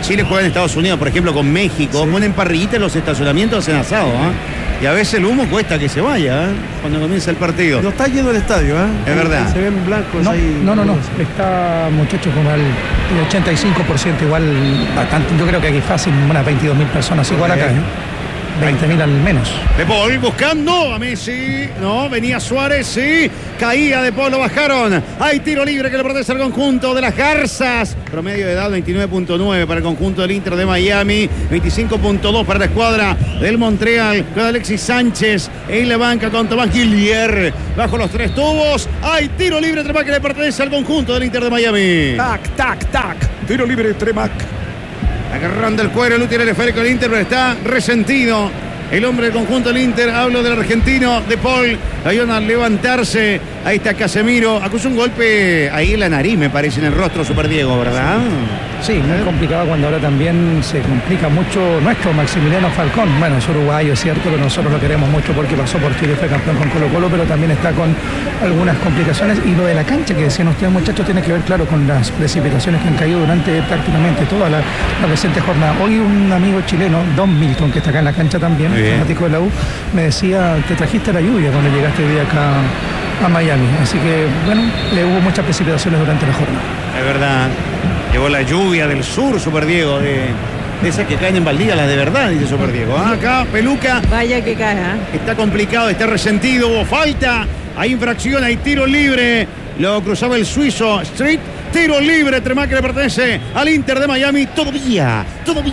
Chile juega en Estados Unidos, por ejemplo, con México, ponen parrillita en los estacionamientos, hacen asado, y a veces el humo cuesta que se vaya, cuando comienza el partido. No está lleno el estadio, Es verdad. Se ven blancos No, ahí. no. Está, muchachos, como el 85%, igual bastante. Yo creo que aquí fácil unas 22.000 personas, igual acá, 20.000 al menos. De Paul buscando a Messi. No, venía Suárez, sí. Caía De Paul, lo bajaron. Hay tiro libre que le pertenece al conjunto de las Garzas. Promedio de edad 29.9 para el conjunto del Inter de Miami. 25.2 para la escuadra del Montreal. Con Alexis Sánchez en la banca con Tomás Guillier. Bajo los 3 tubos. Hay tiro libre Tremac que le pertenece al conjunto del Inter de Miami. Tac. Tiro libre Tremac. Agarrando el cuero, el útil esférico del Inter, pero está resentido. El hombre del conjunto del Inter, hablo del argentino De Paul, ayudan a levantarse. Ahí está Casemiro, acusó un golpe ahí en la nariz, me parece, en el rostro, Super Diego, ¿verdad? Sí, muy complicado cuando ahora también se complica mucho nuestro Maximiliano Falcón. Bueno, es uruguayo, es cierto, pero nosotros lo queremos mucho porque pasó por Chile, fue campeón con Colo-Colo, pero también está con algunas complicaciones. Y lo de la cancha que decían ustedes, muchachos, tiene que ver, claro, con las precipitaciones que han caído durante prácticamente toda la reciente jornada. Hoy un amigo chileno, Don Milton, que está acá en la cancha también, fanático de la U, me decía, te trajiste la lluvia cuando llegaste hoy día acá a Miami. Así que, bueno, le hubo muchas precipitaciones durante la jornada. Es verdad. Llegó la lluvia del sur, Super Diego, de esas que caen en baldía, las de verdad, dice Super Diego. Acá, Peluca. Vaya que cae, Está complicado, está resentido, hubo falta, hay infracción, hay tiro libre. Lo cruzaba el suizo Street. Tiro libre, Tremac que le pertenece al Inter de Miami. Todavía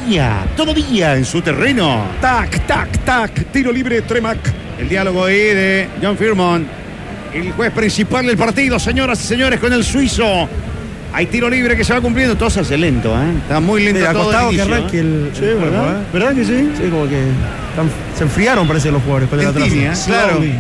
en su terreno. Tac. Tiro libre Tremac. El diálogo ahí de John Firmont, el juez principal del partido, señoras y señores, con el suizo. Hay tiro libre que se va cumpliendo. Todo se hace lento, Está muy lento todo acostado el inicio, que arranque el ¿verdad? juego, ¿Verdad que sí? Sí, como que se enfriaron, parece, los jugadores con el atraso. Claro, Slowly.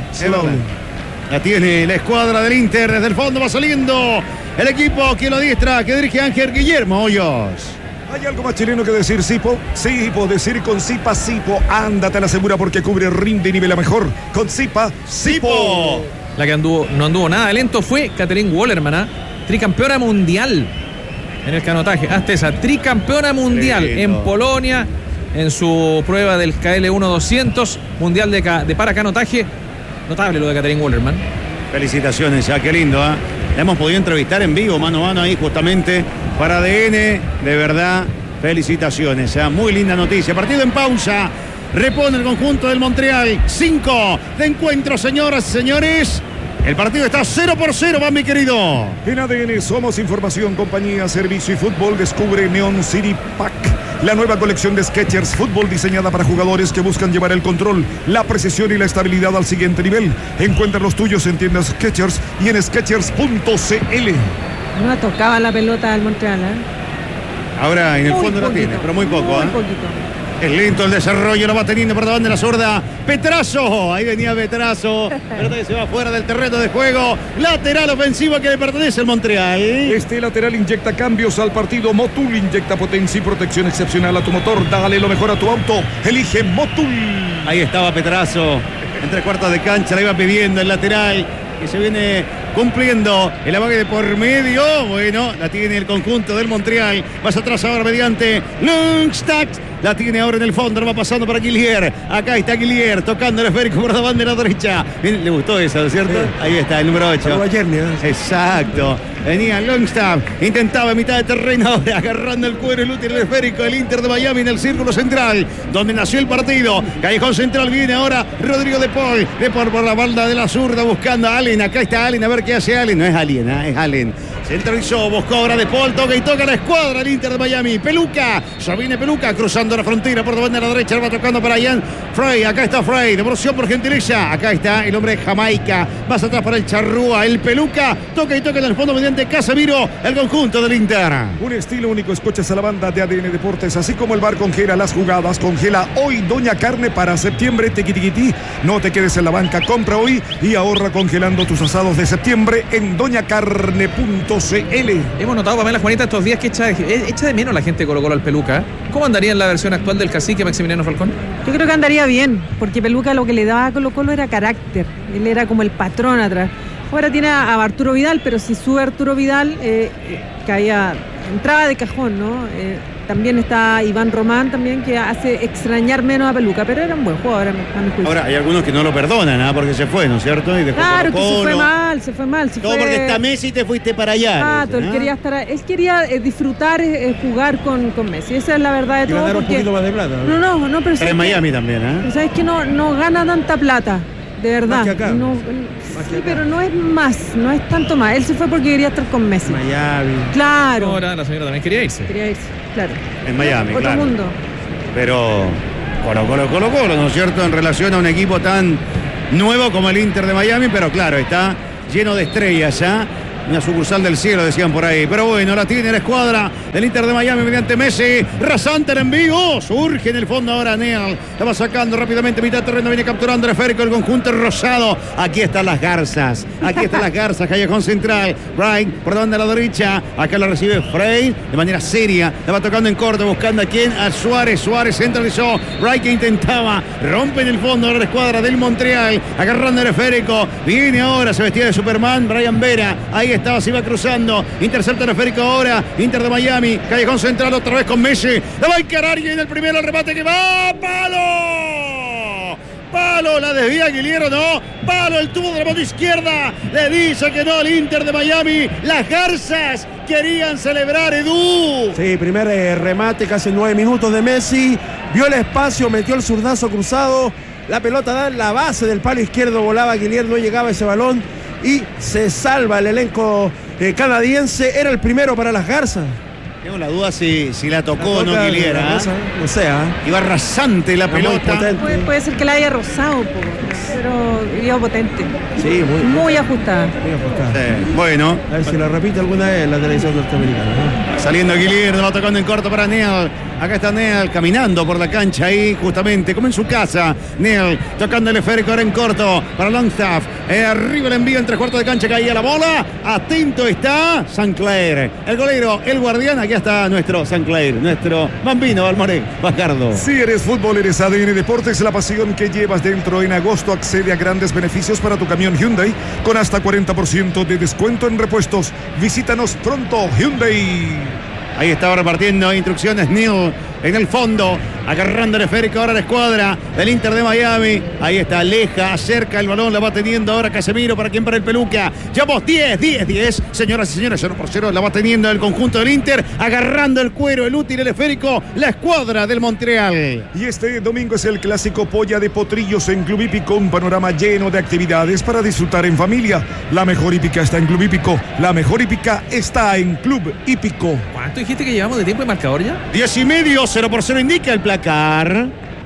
La tiene la escuadra del Inter. Desde el fondo va saliendo el equipo que lo adiestra, que dirige Ángel Guillermo Hoyos. ¿Hay algo más chileno que decir, Sipo? Sipo, decir con Sipa, Sipo. Ándate a la segura porque cubre, rinde y nivela mejor. Con Sipa, Sipo. La que no anduvo nada de lento fue Katherine Wallerman, tricampeona mundial en el canotaje. Hasta esa, tricampeona mundial en Polonia, en su prueba del KL 1-200, mundial de paracanotaje. Notable lo de Katherine Wallerman. Felicitaciones, ya, qué lindo, La hemos podido entrevistar en vivo, mano a mano, ahí justamente para ADN. De verdad, felicitaciones, muy linda noticia. Partido en pausa. Repone el conjunto del Montreal. 5 de encuentro, señoras y señores. El partido está 0-0, va, mi querido. En ADN somos información, compañía, servicio y fútbol. Descubre Neon City Pack, la nueva colección de Skechers Fútbol diseñada para jugadores que buscan llevar el control, la precisión y la estabilidad al siguiente nivel. Encuentra los tuyos en tiendas Skechers y en Skechers.cl. No tocaba la pelota del Montreal, Ahora en el muy fondo poquito, la tiene, pero muy poco, muy poquito. Es lento el desarrollo, lo va teniendo por la banda de la zurda. Petrazo, ahí venía Petrazo. Pelota que se va fuera del terreno de juego. Lateral ofensivo que le pertenece al Montreal. Este lateral inyecta cambios al partido. Motul inyecta potencia y protección excepcional a tu motor. Dale lo mejor a tu auto. Elige Motul. Ahí estaba Petrazo. En 3/4 de cancha la iba pidiendo el lateral, que se viene cumpliendo el amague de por medio. Bueno, la tiene el conjunto del Montreal. Más atrás ahora mediante Lundstad. La tiene ahora en el fondo, lo va pasando para Guillier. Acá está Guillier tocando el esférico por la bandera derecha. Bien, le gustó eso, ¿no es cierto? Sí. Ahí está el número 8. Exacto. Venía Lundstad, intentaba en mitad de terreno ahora, agarrando el cuero, el útil, el esférico del Inter de Miami en el círculo central, donde nació el partido. Callejón central, viene ahora Rodrigo De Paul. De Paul por la banda de la zurda buscando a Allen. Acá está Allen, a ver qué hace Allen. No es Allen, es Allen. Centralizó, buscó ahora De Paul, toca y toca la escuadra del Inter de Miami. Peluca, ya viene Peluca cruzando la frontera por la banda de la derecha, va tocando para Ian Frey. Acá está Frey, devolución por gentileza. Acá está el hombre de Jamaica, más atrás para el Charrúa, el Peluca, toca y toca en el fondo mediante Casemiro, el conjunto del Inter. Un estilo único, escuchas a la banda de ADN Deportes, así como el bar congela las jugadas. Congela hoy Doña Carne para septiembre, tiquitiquití. No te quedes en la banca, compra hoy y ahorra congelando tus asados de septiembre en doñacarne.cl. Hemos notado, Pamela, Juanita, estos días que echa de menos la gente de Colo-Colo al Peluca. ¿Cómo andaría en la versión actual del cacique Maximiliano Falcón? Yo creo que andaría bien, porque Peluca lo que le daba a Colo-Colo era carácter. Él era como el patrón atrás. Ahora tiene a Arturo Vidal, pero si sube Arturo Vidal, caía entraba de cajón, ¿no? También está Iván Román también, que hace extrañar menos a Peluca, pero era un buen jugador a mi juicio. Ahora, hay algunos que no lo perdonan, porque se fue, ¿no es cierto? Y claro, que se fue mal. No, porque está Messi y te fuiste para allá. Él quería disfrutar, jugar con Messi. Esa es la verdad de todo. Ganar un poquito más de plata. No, pero en Miami también, ¿eh? Pero sabes que no gana tanta plata, de verdad. Más que acá. Pero no es más, no es tanto más. Él se fue porque quería estar con Messi. Miami. Claro. Ahora la señora también quería irse, claro. En Miami, Otro claro. mundo. Pero Colo, ¿no es cierto? En relación a un equipo tan nuevo como el Inter de Miami, pero claro, está lleno de estrellas ya. Una sucursal del cielo, decían por ahí. Pero bueno, la tiene la escuadra del Inter de Miami mediante Messi. Rasante el envío. Surge en el fondo ahora Neal. La va sacando rápidamente. Mitad terreno viene capturando el esférico el conjunto rosado. Aquí están las garzas. Callejón central. Brian por donde a la derecha. Acá la recibe Frey de manera seria. La va tocando en corto. Buscando a quién. A Suárez. Suárez centralizó. Brian que intentaba. Rompe en el fondo ahora la escuadra del Montreal. Agarrando el esférico. Viene ahora. Se vestía de Superman. Brian Vera. Ahí estaba, se iba cruzando, intercepta el esférico ahora, Inter de Miami, callejón central otra vez con Messi, la va a encarar y en el primero el remate que va, ¡palo! La desvía Guiliero, no, palo, el tubo de la mano izquierda, le dice que no al Inter de Miami, las garzas querían celebrar, Edu. Sí, primer remate, casi 9 minutos de Messi, vio el espacio, metió el zurdazo cruzado, la pelota da en la base del palo izquierdo, volaba Guiliero, no llegaba ese balón. Y se salva el elenco canadiense. Era el primero para las garzas. Tengo la duda si la tocó o no Guiliera. No sé. Iba rasante la pelota. Puede ser que la haya rozado un poco, pero iba potente. Sí, muy ajustada. Bueno. A ver si la repite alguna vez la televisión norteamericana, ¿no? Saliendo Guiliero, va tocando en corto para Neal. Acá está Neal caminando por la cancha ahí, justamente, como en su casa. Neal tocando el esférico ahora en corto para Longstaff. Arriba el envío en 3/4 de cancha, caía la bola. Atento está Sancler. El golero, el guardián. Aquí está nuestro Sancler, nuestro bambino Almoré, Bacardo. Si eres fútbol, eres ADN Deportes, la pasión que llevas dentro. En agosto accede a grandes beneficios para tu camión Hyundai con hasta 40% de descuento en repuestos. Visítanos pronto, Hyundai. Ahí estaba repartiendo instrucciones Neal en el fondo, agarrando el esférico ahora la escuadra del Inter de Miami. Ahí está Aleja, acerca el balón, la va teniendo ahora Casemiro, para quien, para el Peluca. Llevamos 10, señoras y señores, 0-0, la va teniendo el conjunto del Inter, agarrando el cuero, el útil, el esférico, la escuadra del Montreal. Y este domingo es el clásico Polla de Potrillos en Club Hípico, un panorama lleno de actividades para disfrutar en familia. La mejor hípica está en Club Hípico, la mejor hípica está en Club Hípico. ¿Cuánto dijiste que llevamos de tiempo de marcador ya? 10:30, 0-0 indica el placar.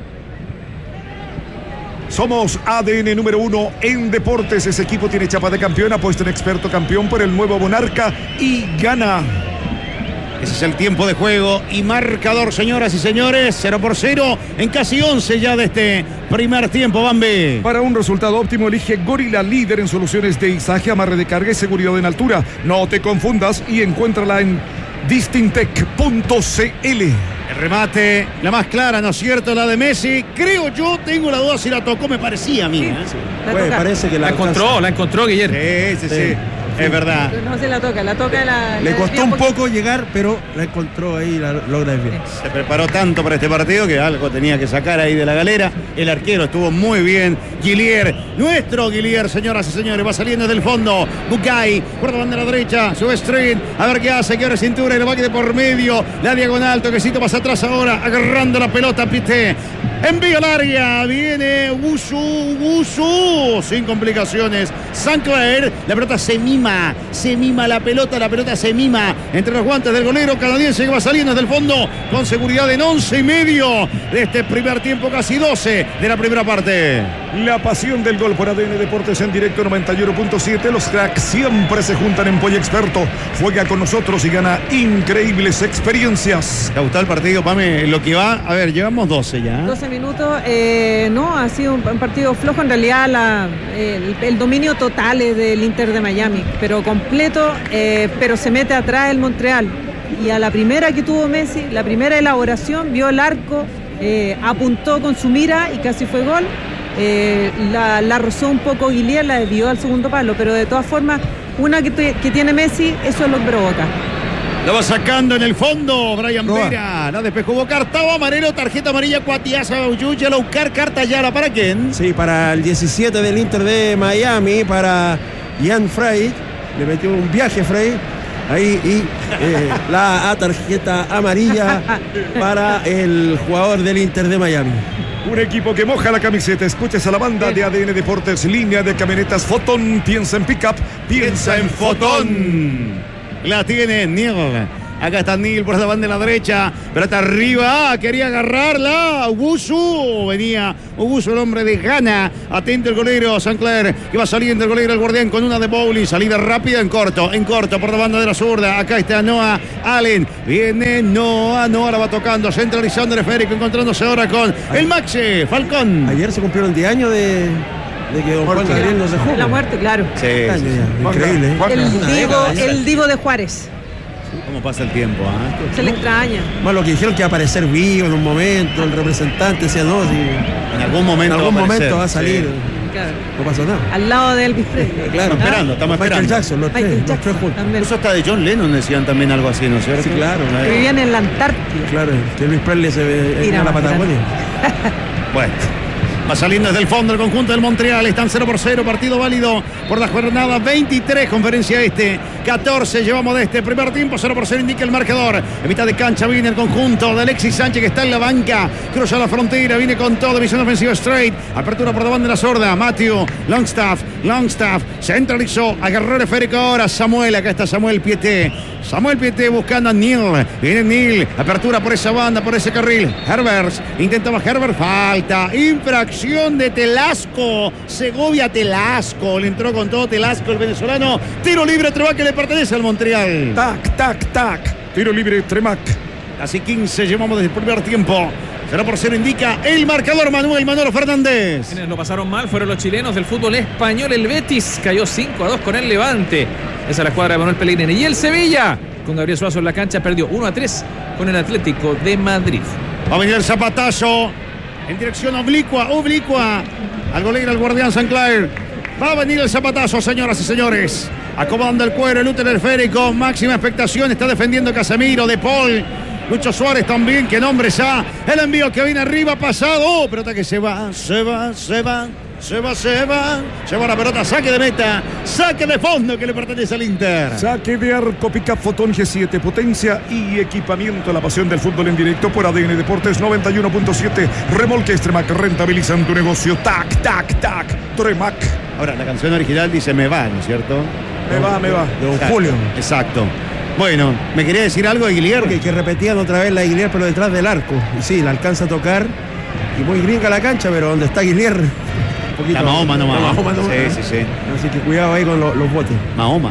Somos ADN número 1 en deportes. Ese equipo tiene chapa de campeón, apuesta en experto campeón por el nuevo Monarca y gana. Ese es el tiempo de juego y marcador, señoras y señores. 0-0 en casi 11 ya de este primer tiempo, Bambi. Para un resultado óptimo, elige Gorilla, líder en soluciones de izaje, amarre de carga y seguridad en altura. No te confundas y encuéntrala en distintec.cl. El remate, la más clara, ¿no es cierto? La de Messi. Creo yo, tengo la duda si la tocó, me parecía a mí. Bueno, parece que la encontró, Guillermo. Sí. Es verdad. No se la toca Le costó un poco llegar, pero la encontró ahí, la logra bien. Se preparó tanto para este partido que algo tenía que sacar ahí de la galera. El arquero estuvo muy bien. Guilier, nuestro Guilier, señoras y señores, va saliendo del fondo. Bucay, por la banda a la derecha, sube Street, a ver qué hace, que abre cintura y lo va de por medio. La diagonal, toquecito pasa atrás ahora, agarrando la pelota, Pité. Envío al área, viene Wusu, sin complicaciones. Sancler, la pelota se mima la pelota se mima entre los guantes del golero canadiense que va saliendo desde el fondo con seguridad en 11:30 de este primer tiempo, casi 12 de la primera parte. La pasión del gol por ADN Deportes en directo 91.7. Los cracks siempre se juntan en Polla Experto. Juega con nosotros y gana increíbles experiencias. ¿Te ha gustado el partido, Pame? Lo que va, a ver, llevamos 12 ya. 12 minutos, no, ha sido un partido flojo. En realidad el dominio total es del Inter de Miami, pero completo, pero se mete atrás el Montreal. Y a la primera que tuvo Messi, la primera elaboración, vio el arco, apuntó con su mira y casi fue gol. La rozó un poco Guilier, la desvió al segundo palo, pero de todas formas, una que tiene Messi, eso lo provoca. Lo va sacando en el fondo Brian Vera. La despejó Bocartao, amarelo, tarjeta amarilla, Cuatiaza, Yellow card, carta Yara. ¿Para quién? Sí, para el 17 del Inter de Miami, para Ian Frey. Le metió un viaje Frey. Ahí y la tarjeta amarilla para el jugador del Inter de Miami. Un equipo que moja la camiseta. Escuches a la banda de ADN Deportes, línea de camionetas Fotón. Piensa en pickup, piensa en Fotón. La tiene Neil. Acá está Neil por la banda de la derecha. Pelota arriba. Quería agarrarla. Ugusu. Venía Ugusu, el hombre de Ghana. Atento el golero Sinclair, que va saliendo el golero, el guardián, con una de Bowley. Salida rápida en corto por la banda de la zurda. Acá está Noah Allen. Viene Noah la va tocando, centralizando el esférico, encontrándose ahora con el Maxi Falcón. Ayer se cumplieron 10 años de que don Juan Gabriel no se juega. La muerte, claro. Sí. Increíble. El divo de Juárez. ¿Cómo pasa el tiempo? Se le extraña. Bueno, lo que dijeron que iba a aparecer vivo en un momento, el representante decía no, si en algún momento va a salir. Sí. Claro. No pasó nada. Al lado de Elvis Presley. Claro, estamos esperando. Michael Jackson, los tres juntos. Incluso hasta de John Lennon decían también algo así, ¿no es cierto? Sí, claro. Que vivían en la Antártida. Claro, que Elvis Presley se ve en la Patagonia. Bueno. Va saliendo desde el fondo el conjunto del Montreal. Están 0-0, partido válido por la jornada 23, conferencia 14 llevamos de este primer tiempo. 0-0 indica el marcador. En mitad de cancha viene el conjunto de Alexis Sánchez, que está en la banca. Cruza la frontera, viene con todo. Visión ofensiva straight. Apertura por la banda de la sorda. Matthew Longstaff centralizó. Agarró el esférico ahora Samuel. Acá está Samuel Pieté buscando a Neil. Viene Neil. Apertura por esa banda, por ese carril. Herbers. Intentaba Herbert. Falta. Infracción de Telasco. Segovia Telasco. Le entró con todo Telasco, el venezolano. Tiro libre Tremac, que le pertenece al Montreal. Tac. Tiro libre Tremac. Así 15 llevamos desde el primer tiempo. 0-0 indica el marcador. Manolo Fernández. Quienes lo pasaron mal fueron los chilenos del fútbol español. El Betis cayó 5-2 con el Levante. Esa es la escuadra de Manuel Pellegrini. Y el Sevilla, con Gabriel Suazo en la cancha, perdió 1-3 con el Atlético de Madrid. Va a venir el zapatazo en dirección oblicua al golero, al guardián Sinclair. Va a venir el zapatazo, señoras y señores. Acomodando el cuero, el útero esférico. Máxima expectación. Está defendiendo Casemiro, De Paul. Lucho Suárez también, que nombre ya. El envío que viene arriba, pasado. Pelota que se va la pelota, saque de meta, saque de fondo que le pertenece al Inter. Saque de arco, Pickup Fotón G7, potencia y equipamiento. La pasión del fútbol en directo por ADN Deportes 91.7. Remolques Tremac, rentabilizan tu negocio. Tac, Tremac. Ahora, la canción original dice me va, ¿no es cierto? Me va. De don Julio. Exacto. Bueno, ¿me quería decir algo de Guilherme? Que repetían otra vez la Guilherme, pero detrás del arco. Y sí, la alcanza a tocar. Y muy gringa la cancha, pero donde está Guilherme. La Mahoma nomás. Sí. Así que cuidado ahí con los botes. Mahoma.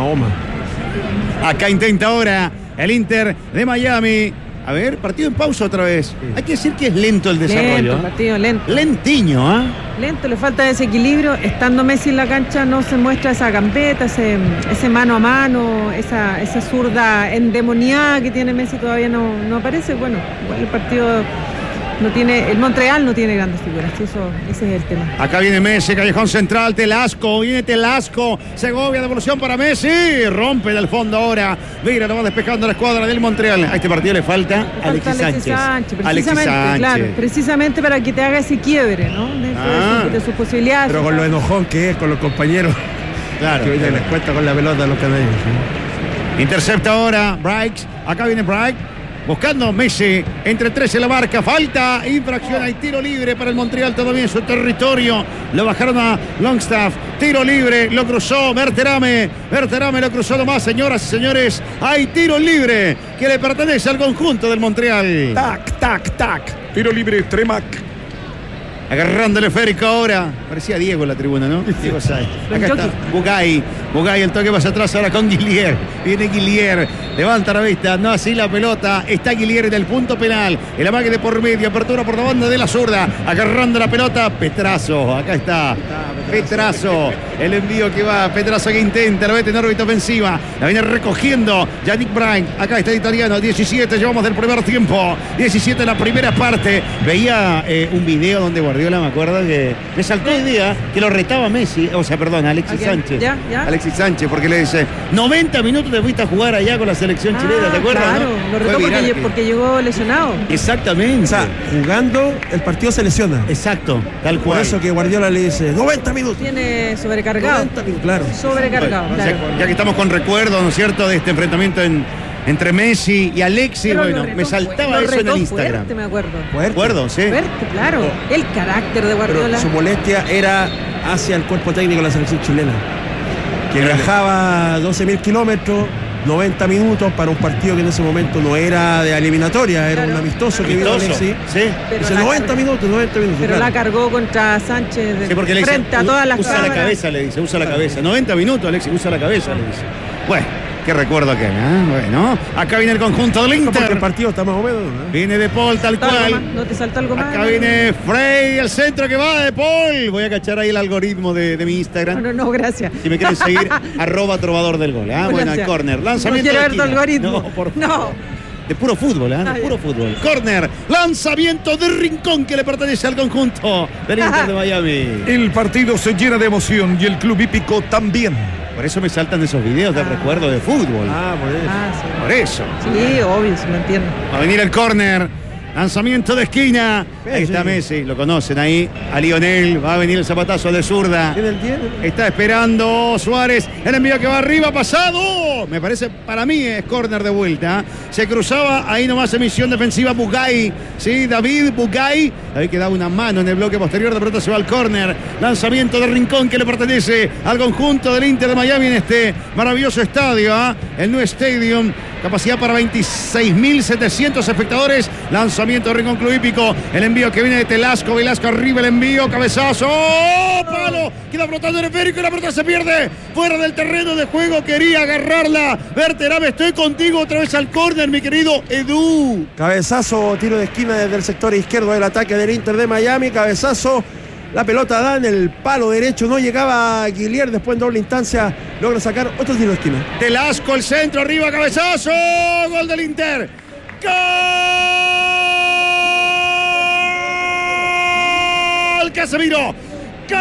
Acá intenta ahora el Inter de Miami. A ver, partido en pausa otra vez. Sí. Hay que decir que es lento el desarrollo. Lento. Lentiño, Lento, le falta desequilibrio. Estando Messi en la cancha no se muestra esa gambeta, ese mano a mano, esa zurda endemoniada que tiene Messi todavía no aparece. Bueno, igual el partido no tiene, el Montreal no tiene grandes figuras, ese es el tema. Acá viene Messi, callejón central, Telasco, Segovia, devolución para Messi, rompe del fondo ahora. Mira, lo va despejando la escuadra del Montreal. A este partido le falta Alexis Sánchez. Claro, precisamente para que te haga ese quiebre, ¿no? De sus posibilidades. Pero con lo enojón que es con los compañeros. Claro. Que hoy les cuesta con la pelota a los canadienses. Intercepta ahora Bright. Acá viene Bright. Buscando Messi, entre tres en la marca, falta, infracción, hay tiro libre para el Montreal, todavía en su territorio, lo bajaron a Longstaff, tiro libre, lo cruzó Berterame lo cruzó nomás, señoras y señores, hay tiro libre que le pertenece al conjunto del Montreal. Tac, tiro libre Tremac. Agarrando el esférico ahora. Parecía Diego en la tribuna, ¿no? Diego Sáez. Acá está Bugay, el toque más atrás ahora con Guillier. Viene Guillier. Levanta la vista. No así la pelota. Está Guillier en el punto penal. El amague de por medio. Apertura por la banda de la zurda. Agarrando la pelota. Petrazo. Acá está. Petrazo. El envío que va, Petrazo que intenta, lo mete en órbita ofensiva. La viene recogiendo Yannick Bryan. Acá está el italiano, 17, llevamos del primer tiempo. 17 la primera parte. Veía un video donde Guardiola, me acuerdo que me saltó el día que lo retaba Messi, o sea, perdón, Alexis Sánchez. ¿Ya? Alexis Sánchez, porque le dice, 90 minutos te fuiste a jugar allá con la selección chilena, ¿te acuerdas? Claro, ¿no? lo retó porque llegó lesionado. Exactamente. O sea, jugando, el partido se lesiona. Exacto, tal cual. Por eso que Guardiola le dice, 90 minutos. Tiene sobrecargado. 90 minutos, claro. Sobrecargado, Bueno, claro. ya que estamos con recuerdos, ¿no es cierto?, de este enfrentamiento entre Messi y Alexis, Pero bueno, me saltaba eso en el Instagram. Fuerte, me acuerdo. Recuerdo, sí. Fuerte, claro. El carácter de Guardiola. Pero su molestia era hacia el cuerpo técnico de la selección chilena, que viajaba 12.000 kilómetros, 90 minutos para un partido que en ese momento no era de eliminatoria, era un amistoso que vino Alexis. Sí. Dice 90 minutos. Pero claro. la cargó contra Sánchez Porque le frente dice, a todas las usa cámaras. la cabeza, le dice, usa la cabeza. 90 minutos, Alexis, usa la cabeza, le dice. Bueno, qué recuerdo aquel, ¿eh? Bueno, acá viene el conjunto del Porque Inter. el partido está más o menos, ¿no? Viene De Paul tal cual. ¿No te salta algo más? Acá viene Frey, el centro que va De Paul. Voy a cachar ahí el algoritmo de mi Instagram. No, gracias. Si me quieren seguir, @trovador del gol. ¿Ah? Bueno, el córner. Lanzamiento. No quiero de ver tu esquina. algoritmo. No, por favor. No. De puro fútbol, ¿eh? De puro fútbol. Córner, lanzamiento de rincón que le pertenece al conjunto del Inter de Miami. El partido se llena de emoción y el club hípico también. Por eso me saltan esos videos de recuerdo de fútbol. Por eso. Sí. Por eso. Sí, obvio, sí, me entiendo. Va a venir el córner. Lanzamiento de esquina. Ahí está Messi, lo conocen ahí. A Lionel, va a venir el zapatazo de zurda. Está esperando Suárez. El envío que va arriba, pasado. Me parece, para mí es córner de vuelta. Se cruzaba ahí nomás en misión defensiva Bugay. Sí, David Bugay. David que da una mano en el bloque posterior. De pronto se va al córner. Lanzamiento de rincón que le pertenece al conjunto del Inter de Miami en este maravilloso estadio. El New Stadium. Capacidad para 26.700 espectadores. Lanzamiento de rincón club hípico. El envío que viene de Telasco. Velasco arriba el envío. Cabezazo. ¡Oh! Palo. Queda flotando el esférico y la pelota se pierde. Fuera del terreno de juego. Quería agarrarla. Berterame, estoy contigo otra vez al córner, mi querido Edu. Cabezazo, tiro de esquina desde el sector izquierdo del ataque del Inter de Miami. Cabezazo. La pelota da en el palo derecho. No llegaba Guillier. Después en doble instancia logra sacar otro tiro de esquina. Telasco, el centro, arriba, cabezazo. Gol del Inter. ¡Gol! Casemiro. ¡Gol!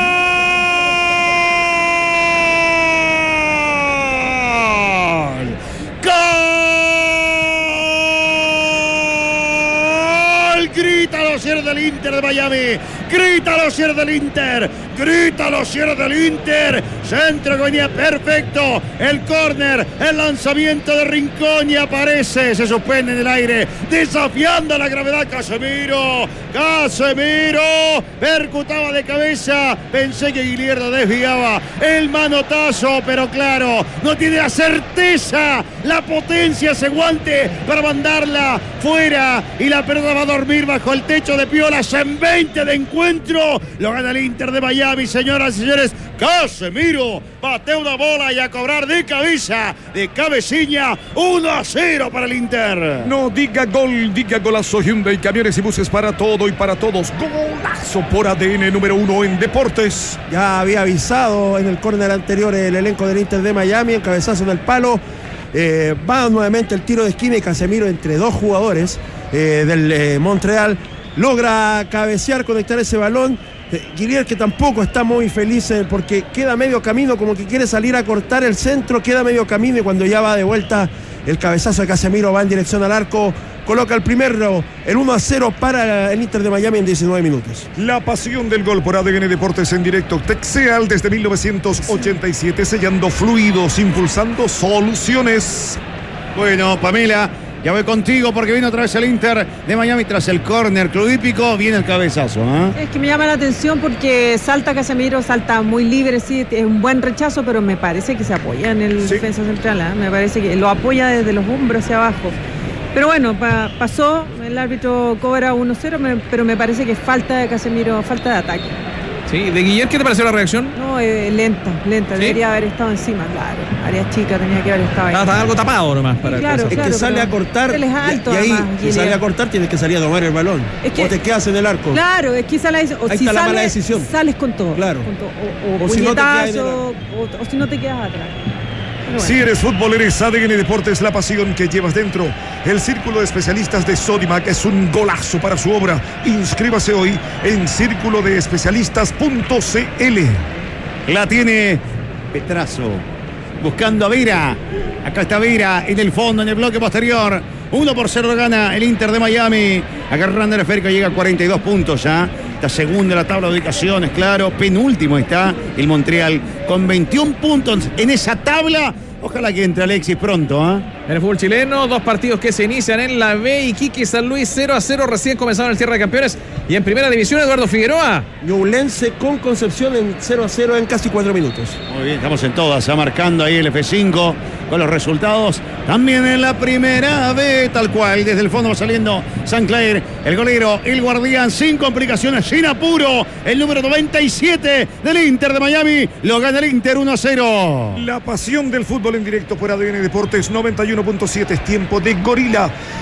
¡Gol! Grita los cierres del Inter de Miami. Grita los cierres del Inter. Grita los cierres del Inter. Centro que venía perfecto. El córner. El lanzamiento de Rincón y aparece. Se suspende en el aire. Desafiando la gravedad Casemiro. Casemiro. Percutaba de cabeza. Pensé que Guillermo desviaba el manotazo. Pero claro, no tiene la certeza. La potencia, ese guante para mandarla fuera. Y la pelota va a dormir bajo el techo de Piolas en 20 de encuentro. Lo gana el Inter de Miami, señoras y señores. Casemiro batea una bola y a cobrar de cabeza, de cabeciña. 1-0 para el Inter. No diga gol, diga golazo. Hyundai, camiones y buses para todo y para todos. Golazo por ADN número 1 en deportes. Ya había avisado en el córner anterior el elenco del Inter de Miami. El cabezazo en el palo. Va nuevamente el tiro de esquina y Casemiro entre dos jugadores del Montreal logra cabecear, conectar ese balón. Guillier, que tampoco está muy feliz porque queda medio camino, como que quiere salir a cortar el centro, queda medio camino y cuando ya va de vuelta el cabezazo de Casemiro va en dirección al arco, coloca el primero, el 1-0 para el Inter de Miami en 19 minutos. La pasión del gol por ADN Deportes en directo. Texeal desde 1987, sellando fluidos, impulsando soluciones. Bueno, Pamela, ya voy contigo porque viene otra vez el Inter de Miami tras el córner club hípico. Viene el cabezazo. Es que me llama la atención porque salta Casemiro, salta muy libre, sí, es un buen rechazo, pero me parece que se apoya en el defensa central. Me parece que lo apoya desde los hombros hacia abajo. Pero bueno, pasó, el árbitro cobra 1-0, pero me parece que falta de Casemiro, falta de ataque. Sí, de Guillermo, ¿qué te pareció la reacción? No, lenta. ¿Sí? Debería haber estado encima, claro. Área chica tenía que haber estado ahí. Estaba algo tapado nomás para claro, el caso. Es que sale pero a cortar él es alto, y ahí además, si sale Guillermo. a cortar tienes que salir a tomar el balón. Es que- o te quedas en el arco. Claro, es que esa Ahí está la mala decisión. Sales con todo. Claro. Con todo. O O si no te quedas en el puñetazo, o si no te quedas atrás. Pero bueno. Si eres futbolero, eres ADN Deportes, la pasión que llevas dentro. El Círculo de Especialistas de Sodimac es un golazo para su obra. Inscríbase hoy en círculodespecialistas.cl. La tiene Petrazo. Buscando a Vera. Acá está Vera en el fondo, en el bloque posterior. 1-0 gana el Inter de Miami. Agarrando el esférico, llega a 42 puntos ya. Está segundo en la tabla de ubicaciones, claro. Penúltimo está el Montreal con 21 puntos en esa tabla. Ojalá que entre Alexis pronto, ¿ah? En el fútbol chileno, 2 partidos que se inician en la B. Iquique y San Luis 0-0, recién comenzaron el cierre de campeones. Y en primera división, Eduardo Figueroa. Ñublense con Concepción en 0-0 en casi 4 minutos. Muy bien, estamos en todas, marcando ahí el F5 con los resultados. También en la primera B, tal cual, desde el fondo va saliendo San Clair, el golero, el guardián, sin complicaciones, sin apuro, el número 97 del Inter de Miami, lo gana el Inter 1-0. La pasión del fútbol en directo por ADN Deportes 91.7 es tiempo de Gorila.